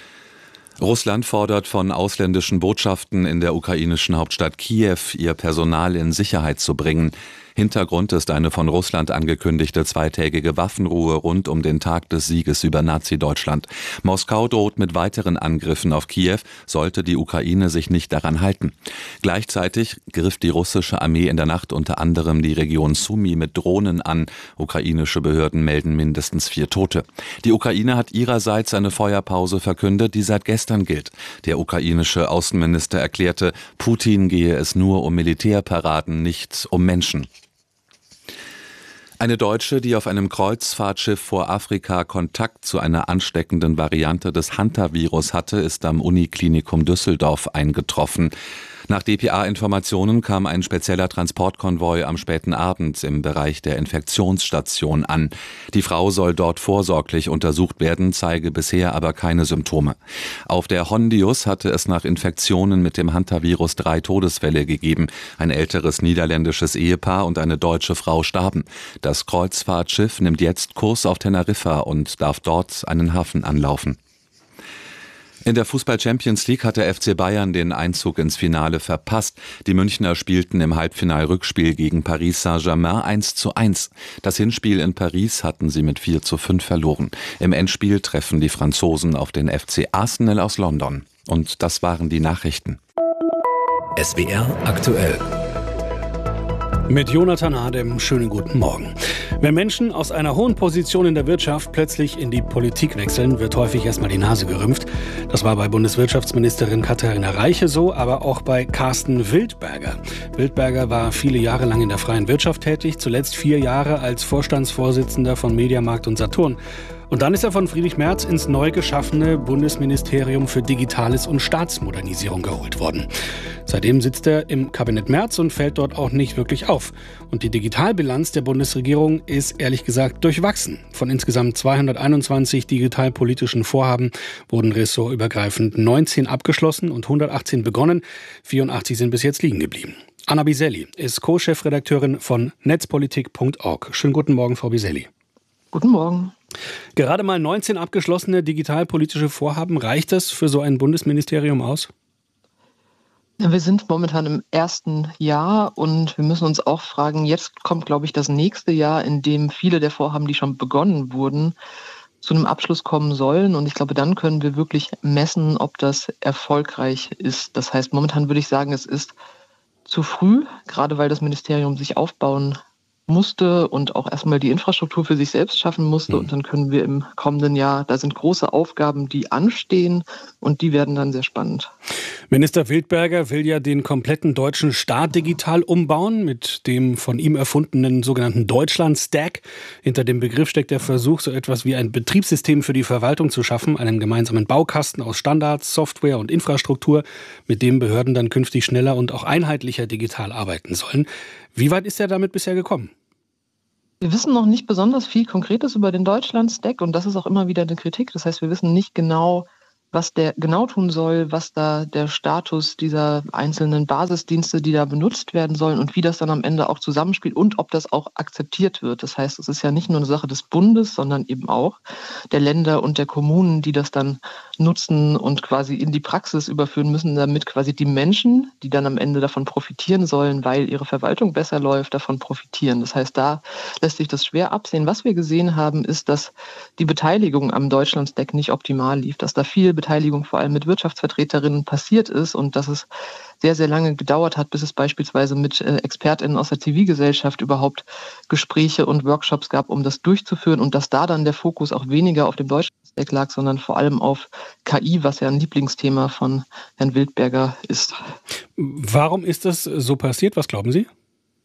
Russland fordert von ausländischen Botschaften in der ukrainischen Hauptstadt Kiew, ihr Personal in Sicherheit zu bringen. Hintergrund ist eine von Russland angekündigte zweitägige Waffenruhe rund um den Tag des Sieges über Nazi-Deutschland. Moskau droht mit weiteren Angriffen auf Kiew, sollte die Ukraine sich nicht daran halten. Gleichzeitig griff die russische Armee in der Nacht unter anderem die Region Sumy mit Drohnen an. Ukrainische Behörden melden mindestens vier Tote. Die Ukraine hat ihrerseits eine Feuerpause verkündet, die seit gestern gilt. Der ukrainische Außenminister erklärte, Putin gehe es nur um Militärparaden, nicht um Menschen. Eine Deutsche, die auf einem Kreuzfahrtschiff vor Afrika Kontakt zu einer ansteckenden Variante des Hantavirus hatte, ist am Uniklinikum Düsseldorf eingetroffen. Nach D P A-Informationen kam ein spezieller Transportkonvoi am späten Abend im Bereich der Infektionsstation an. Die Frau soll dort vorsorglich untersucht werden, zeige bisher aber keine Symptome. Auf der Hondius hatte es nach Infektionen mit dem Hantavirus drei Todesfälle gegeben. Ein älteres niederländisches Ehepaar und eine deutsche Frau starben. Das Kreuzfahrtschiff nimmt jetzt Kurs auf Teneriffa und darf dort einen Hafen anlaufen. In der Fußball-Champions League hat der F C Bayern den Einzug ins Finale verpasst. Die Münchner spielten im Halbfinal-Rückspiel gegen Paris Saint-Germain eins zu eins. Das Hinspiel in Paris hatten sie mit vier zu fünf verloren. Im Endspiel treffen die Franzosen auf den F C Arsenal aus London. Und das waren die Nachrichten. S W R aktuell. Mit Jonathan Adem, schönen guten Morgen. Wenn Menschen aus einer hohen Position in der Wirtschaft plötzlich in die Politik wechseln, wird häufig erstmal die Nase gerümpft. Das war bei Bundeswirtschaftsministerin Katharina Reiche so, aber auch bei Carsten Wildberger. Wildberger war viele Jahre lang in der freien Wirtschaft tätig, zuletzt vier Jahre als Vorstandsvorsitzender von Mediamarkt und Saturn. Und dann ist er von Friedrich Merz ins neu geschaffene Bundesministerium für Digitales und Staatsmodernisierung geholt worden. Seitdem sitzt er im Kabinett Merz und fällt dort auch nicht wirklich auf. Und die Digitalbilanz der Bundesregierung ist ehrlich gesagt durchwachsen. Von insgesamt zweihunderteinundzwanzig digitalpolitischen Vorhaben wurden ressortübergreifend neunzehn abgeschlossen und hundertachtzehn begonnen. vierundachtzig sind bis jetzt liegen geblieben. Anna Biselli ist Co-Chefredakteurin von netzpolitik punkt org. Schönen guten Morgen, Frau Biselli. Guten Morgen. Gerade mal neunzehn abgeschlossene digitalpolitische Vorhaben. Reicht das für so ein Bundesministerium aus? Ja, wir sind momentan im ersten Jahr und wir müssen uns auch fragen, jetzt kommt, glaube ich, das nächste Jahr, in dem viele der Vorhaben, die schon begonnen wurden, zu einem Abschluss kommen sollen. Und ich glaube, dann können wir wirklich messen, ob das erfolgreich ist. Das heißt, momentan würde ich sagen, es ist zu früh, gerade weil das Ministerium sich aufbauen musste und auch erstmal die Infrastruktur für sich selbst schaffen musste. Mhm. Und dann können wir im kommenden Jahr, da sind große Aufgaben, die anstehen und die werden dann sehr spannend. Minister Wildberger will ja den kompletten deutschen Staat digital umbauen mit dem von ihm erfundenen sogenannten Deutschland-Stack. Hinter dem Begriff steckt der Versuch, so etwas wie ein Betriebssystem für die Verwaltung zu schaffen, einen gemeinsamen Baukasten aus Standards, Software und Infrastruktur, mit dem Behörden dann künftig schneller und auch einheitlicher digital arbeiten sollen. Wie weit ist er damit bisher gekommen? Wir wissen noch nicht besonders viel Konkretes über den Deutschland-Stack und das ist auch immer wieder eine Kritik. Das heißt, wir wissen nicht genau, was der genau tun soll, was da der Status dieser einzelnen Basisdienste, die da benutzt werden sollen und wie das dann am Ende auch zusammenspielt und ob das auch akzeptiert wird. Das heißt, es ist ja nicht nur eine Sache des Bundes, sondern eben auch der Länder und der Kommunen, die das dann nutzen und quasi in die Praxis überführen müssen, damit quasi die Menschen, die dann am Ende davon profitieren sollen, weil ihre Verwaltung besser läuft, davon profitieren. Das heißt, da lässt sich das schwer absehen. Was wir gesehen haben, ist, dass die Beteiligung am Deutschland-Stack nicht optimal lief, dass da viel Beteiligung vor allem mit Wirtschaftsvertreterinnen passiert ist und dass es sehr, sehr lange gedauert hat, bis es beispielsweise mit äh, ExpertInnen aus der Zivilgesellschaft überhaupt Gespräche und Workshops gab, um das durchzuführen und dass da dann der Fokus auch weniger auf dem Deutschland-Stack lag, sondern vor allem auf K I, was ja ein Lieblingsthema von Herrn Wildberger ist. Warum ist das so passiert? Was glauben Sie?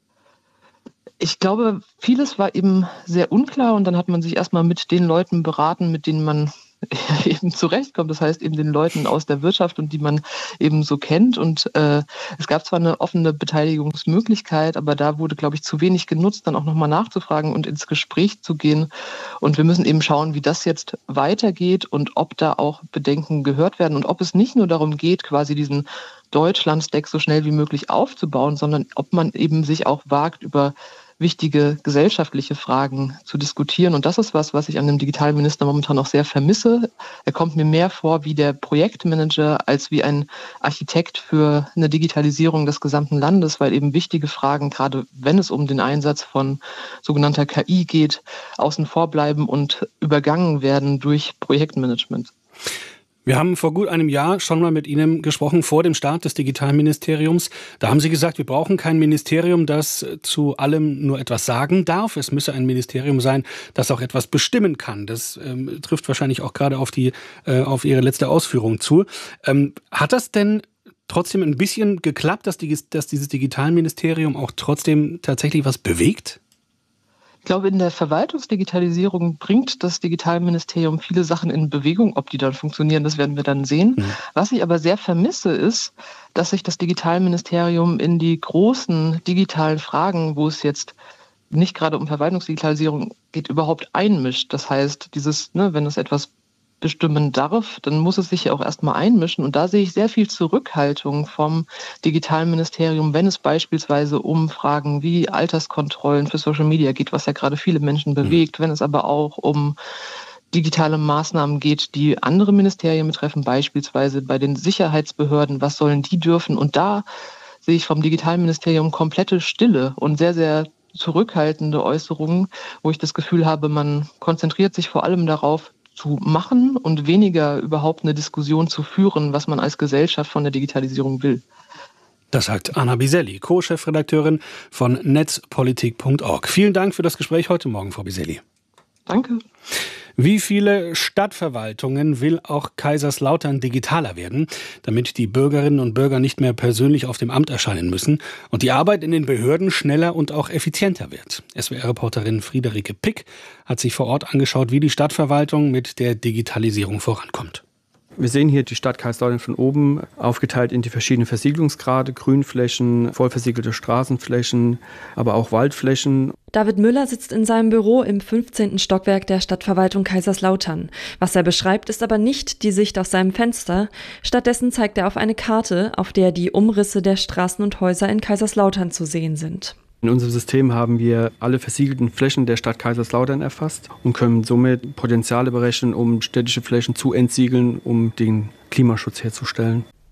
Ich glaube, vieles war eben sehr unklar und dann hat man sich erstmal mit den Leuten beraten, mit denen man eben zurechtkommt. Das heißt eben den Leuten aus der Wirtschaft und die man eben so kennt. Und äh, es gab zwar eine offene Beteiligungsmöglichkeit, aber da wurde, glaube ich, zu wenig genutzt, dann auch nochmal nachzufragen und ins Gespräch zu gehen. Und wir müssen eben schauen, wie das jetzt weitergeht und ob da auch Bedenken gehört werden und ob es nicht nur darum geht, quasi diesen Deutschland-Stack so schnell wie möglich aufzubauen, sondern ob man eben sich auch wagt, über wichtige gesellschaftliche Fragen zu diskutieren. Und das ist was, was ich an dem Digitalminister momentan auch sehr vermisse. Er kommt mir mehr vor wie der Projektmanager als wie ein Architekt für eine Digitalisierung des gesamten Landes, weil eben wichtige Fragen, gerade wenn es um den Einsatz von sogenannter K I geht, außen vor bleiben und übergangen werden durch Projektmanagement. Wir haben vor gut einem Jahr schon mal mit Ihnen gesprochen, vor dem Start des Digitalministeriums. Da haben Sie gesagt, wir brauchen kein Ministerium, das zu allem nur etwas sagen darf. Es müsse ein Ministerium sein, das auch etwas bestimmen kann. Das ähm, trifft wahrscheinlich auch gerade auf, die, äh, auf Ihre letzte Ausführung zu. Ähm, hat das denn trotzdem ein bisschen geklappt, dass, die, dass dieses Digitalministerium auch trotzdem tatsächlich was bewegt? Ich glaube, in der Verwaltungsdigitalisierung bringt das Digitalministerium viele Sachen in Bewegung. Ob die dann funktionieren, das werden wir dann sehen. Mhm. Was ich aber sehr vermisse, ist, dass sich das Digitalministerium in die großen digitalen Fragen, wo es jetzt nicht gerade um Verwaltungsdigitalisierung geht, überhaupt einmischt. Das heißt, dieses, ne, wenn es etwas bestimmen darf, dann muss es sich ja auch erstmal einmischen. Und da sehe ich sehr viel Zurückhaltung vom Digitalministerium, wenn es beispielsweise um Fragen wie Alterskontrollen für Social Media geht, was ja gerade viele Menschen bewegt, wenn es aber auch um digitale Maßnahmen geht, die andere Ministerien betreffen, beispielsweise bei den Sicherheitsbehörden, was sollen die dürfen? Und da sehe ich vom Digitalministerium komplette Stille und sehr, sehr zurückhaltende Äußerungen, wo ich das Gefühl habe, man konzentriert sich vor allem darauf, zu machen und weniger überhaupt eine Diskussion zu führen, was man als Gesellschaft von der Digitalisierung will. Das sagt Anna Biselli, Co-Chefredakteurin von netzpolitik punkt org. Vielen Dank für das Gespräch heute Morgen, Frau Biselli. Danke. Wie viele Stadtverwaltungen will auch Kaiserslautern digitaler werden, damit die Bürgerinnen und Bürger nicht mehr persönlich auf dem Amt erscheinen müssen und die Arbeit in den Behörden schneller und auch effizienter wird? S W R-Reporterin Friederike Pick hat sich vor Ort angeschaut, wie die Stadtverwaltung mit der Digitalisierung vorankommt. Wir sehen hier die Stadt Kaiserslautern von oben aufgeteilt in die verschiedenen Versiegelungsgrade, Grünflächen, vollversiegelte Straßenflächen, aber auch Waldflächen. David Müller sitzt in seinem Büro im fünfzehnten Stockwerk der Stadtverwaltung Kaiserslautern. Was er beschreibt, ist aber nicht die Sicht aus seinem Fenster. Stattdessen zeigt er auf eine Karte, auf der die Umrisse der Straßen und Häuser in Kaiserslautern zu sehen sind. In unserem System haben wir alle versiegelten Flächen der Stadt Kaiserslautern erfasst und können somit Potenziale berechnen, um städtische Flächen zu entsiegeln, um den Klimaschutz herzustellen.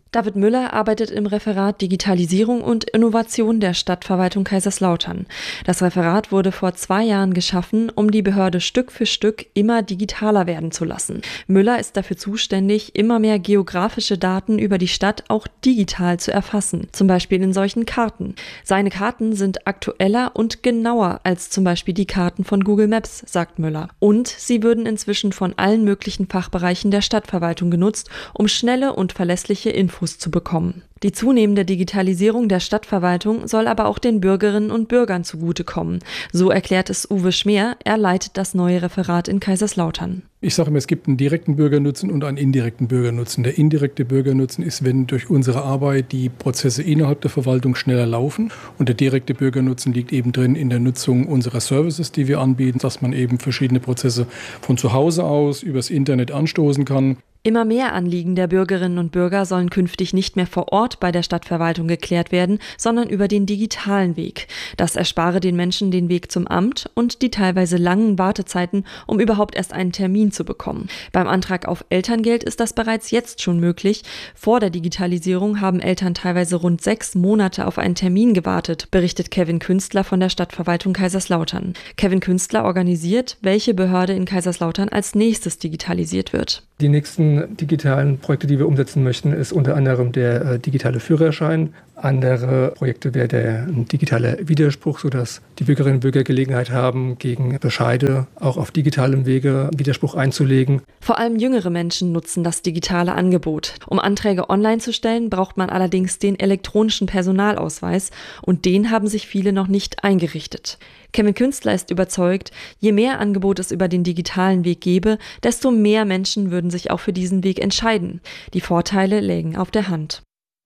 David Müller arbeitet im Referat Digitalisierung und Innovation der Stadtverwaltung Kaiserslautern. Das Referat wurde vor zwei Jahren geschaffen, um die Behörde Stück für Stück immer digitaler werden zu lassen. Müller ist dafür zuständig, immer mehr geografische Daten über die Stadt auch digital zu erfassen, zum Beispiel in solchen Karten. Seine Karten sind aktueller und genauer als zum Beispiel die Karten von Google Maps, sagt Müller. Und sie würden inzwischen von allen möglichen Fachbereichen der Stadtverwaltung genutzt, um schnelle und verlässliche Infos zu bekommen. Die zunehmende Digitalisierung der Stadtverwaltung soll aber auch den Bürgerinnen und Bürgern zugutekommen. So erklärt es Uwe Schmeer, er leitet das neue Referat in Kaiserslautern. Ich sage immer, es gibt einen direkten Bürgernutzen und einen indirekten Bürgernutzen. Der indirekte Bürgernutzen ist, wenn durch unsere Arbeit die Prozesse innerhalb der Verwaltung schneller laufen. Und der direkte Bürgernutzen liegt eben drin in der Nutzung unserer Services, die wir anbieten, dass man eben verschiedene Prozesse von zu Hause aus übers Internet anstoßen kann. Immer mehr Anliegen der Bürgerinnen und Bürger sollen künftig nicht mehr vor Ort bei der Stadtverwaltung geklärt werden, sondern über den digitalen Weg. Das erspare den Menschen den Weg zum Amt und die teilweise langen Wartezeiten, um überhaupt erst einen Termin zu bekommen. Beim Antrag auf Elterngeld ist das bereits jetzt schon möglich. Vor der Digitalisierung haben Eltern teilweise rund sechs Monate auf einen Termin gewartet, berichtet Kevin Künstler von der Stadtverwaltung Kaiserslautern. Kevin Künstler organisiert, welche Behörde in Kaiserslautern als nächstes digitalisiert wird. Die nächsten digitalen Projekte, die wir umsetzen möchten, ist unter anderem der äh, digitale Führerschein. Andere Projekte wäre der digitale Widerspruch, sodass die Bürgerinnen und Bürger Gelegenheit haben, gegen Bescheide auch auf digitalem Wege Widerspruch einzulegen. Vor allem jüngere Menschen nutzen das digitale Angebot. Um Anträge online zu stellen, braucht man allerdings den elektronischen Personalausweis und den haben sich viele noch nicht eingerichtet. Kevin Künstler ist überzeugt, je mehr Angebot es über den digitalen Weg gäbe, desto mehr Menschen würden sich auch für diesen Weg entscheiden. Die Vorteile lägen auf der Hand.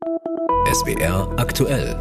S W R aktuell.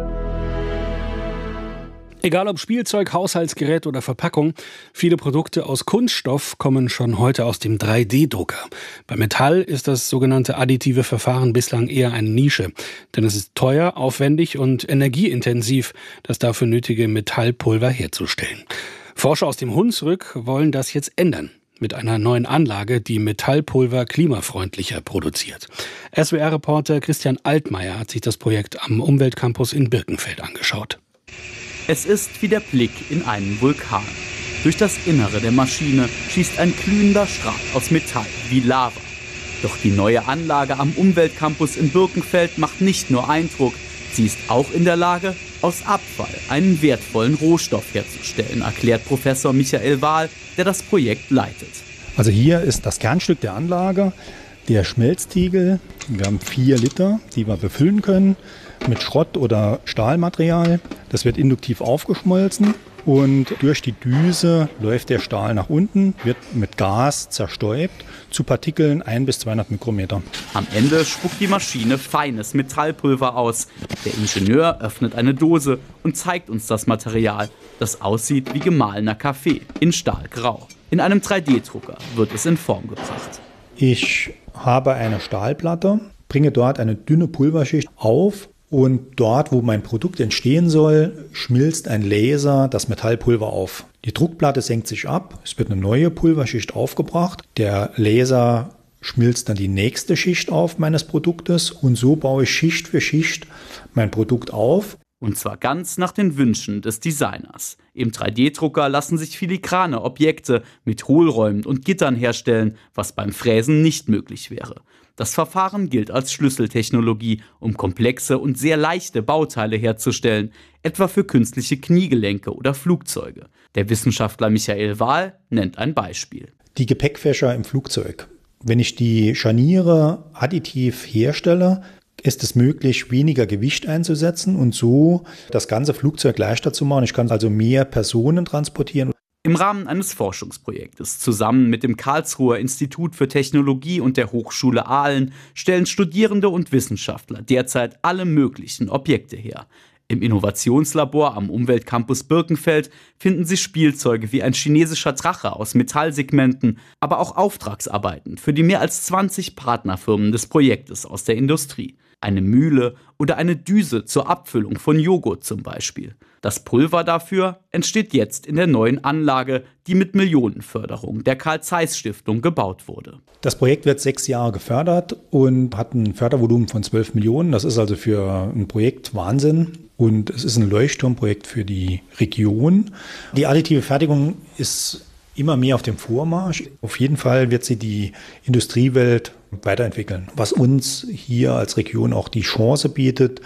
Egal ob Spielzeug, Haushaltsgerät oder Verpackung, viele Produkte aus Kunststoff kommen schon heute aus dem drei D Drucker. Bei Metall ist das sogenannte additive Verfahren bislang eher eine Nische, denn es ist teuer, aufwendig und energieintensiv, das dafür nötige Metallpulver herzustellen. Forscher aus dem Hunsrück wollen das jetzt ändern. Mit einer neuen Anlage, die Metallpulver klimafreundlicher produziert. S W R-Reporter Christian Altmaier hat sich das Projekt am Umweltcampus in Birkenfeld angeschaut. Es ist wie der Blick in einen Vulkan. Durch das Innere der Maschine schießt ein glühender Strahl aus Metall wie Lava. Doch die neue Anlage am Umweltcampus in Birkenfeld macht nicht nur Eindruck, sie ist auch in der Lage, aus Abfall einen wertvollen Rohstoff herzustellen, erklärt Professor Michael Wahl, der das Projekt leitet. Also hier ist das Kernstück der Anlage, der Schmelztiegel. Wir haben vier Liter, die wir befüllen können mit Schrott- oder Stahlmaterial. Das wird induktiv aufgeschmolzen und durch die Düse läuft der Stahl nach unten, wird mit Gas zerstäubt zu Partikeln ein bis zweihundert Mikrometer. Am Ende spuckt die Maschine feines Metallpulver aus. Der Ingenieur öffnet eine Dose und zeigt uns das Material, das aussieht wie gemahlener Kaffee in Stahlgrau. In einem drei D Drucker wird es in Form gebracht. Ich habe eine Stahlplatte, bringe dort eine dünne Pulverschicht auf und dort, wo mein Produkt entstehen soll, schmilzt ein Laser das Metallpulver auf. Die Druckplatte senkt sich ab, es wird eine neue Pulverschicht aufgebracht. Der Laser schmilzt dann die nächste Schicht auf meines Produktes und so baue ich Schicht für Schicht mein Produkt auf. Und zwar ganz nach den Wünschen des Designers. Im drei D Drucker lassen sich filigrane Objekte mit Hohlräumen und Gittern herstellen, was beim Fräsen nicht möglich wäre. Das Verfahren gilt als Schlüsseltechnologie, um komplexe und sehr leichte Bauteile herzustellen, etwa für künstliche Kniegelenke oder Flugzeuge. Der Wissenschaftler Michael Wahl nennt ein Beispiel. Die Gepäckfächer im Flugzeug. Wenn ich die Scharniere additiv herstelle, ist es möglich, weniger Gewicht einzusetzen und so das ganze Flugzeug leichter zu machen. Ich kann also mehr Personen transportieren. Im Rahmen eines Forschungsprojektes zusammen mit dem Karlsruher Institut für Technologie und der Hochschule Aalen stellen Studierende und Wissenschaftler derzeit alle möglichen Objekte her. Im Innovationslabor am Umweltcampus Birkenfeld finden Sie Spielzeuge wie ein chinesischer Drache aus Metallsegmenten, aber auch Auftragsarbeiten für die mehr als zwanzig Partnerfirmen des Projektes aus der Industrie. Eine Mühle oder eine Düse zur Abfüllung von Joghurt zum Beispiel. Das Pulver dafür entsteht jetzt in der neuen Anlage, die mit Millionenförderung der Carl-Zeiss-Stiftung gebaut wurde. Das Projekt wird sechs Jahre gefördert und hat ein Fördervolumen von zwölf Millionen. Das ist also für ein Projekt Wahnsinn. Und es ist ein Leuchtturmprojekt für die Region. Die additive Fertigung ist immer mehr auf dem Vormarsch. Auf jeden Fall wird sie die Industriewelt weiterentwickeln, was uns hier als Region auch die Chance bietet,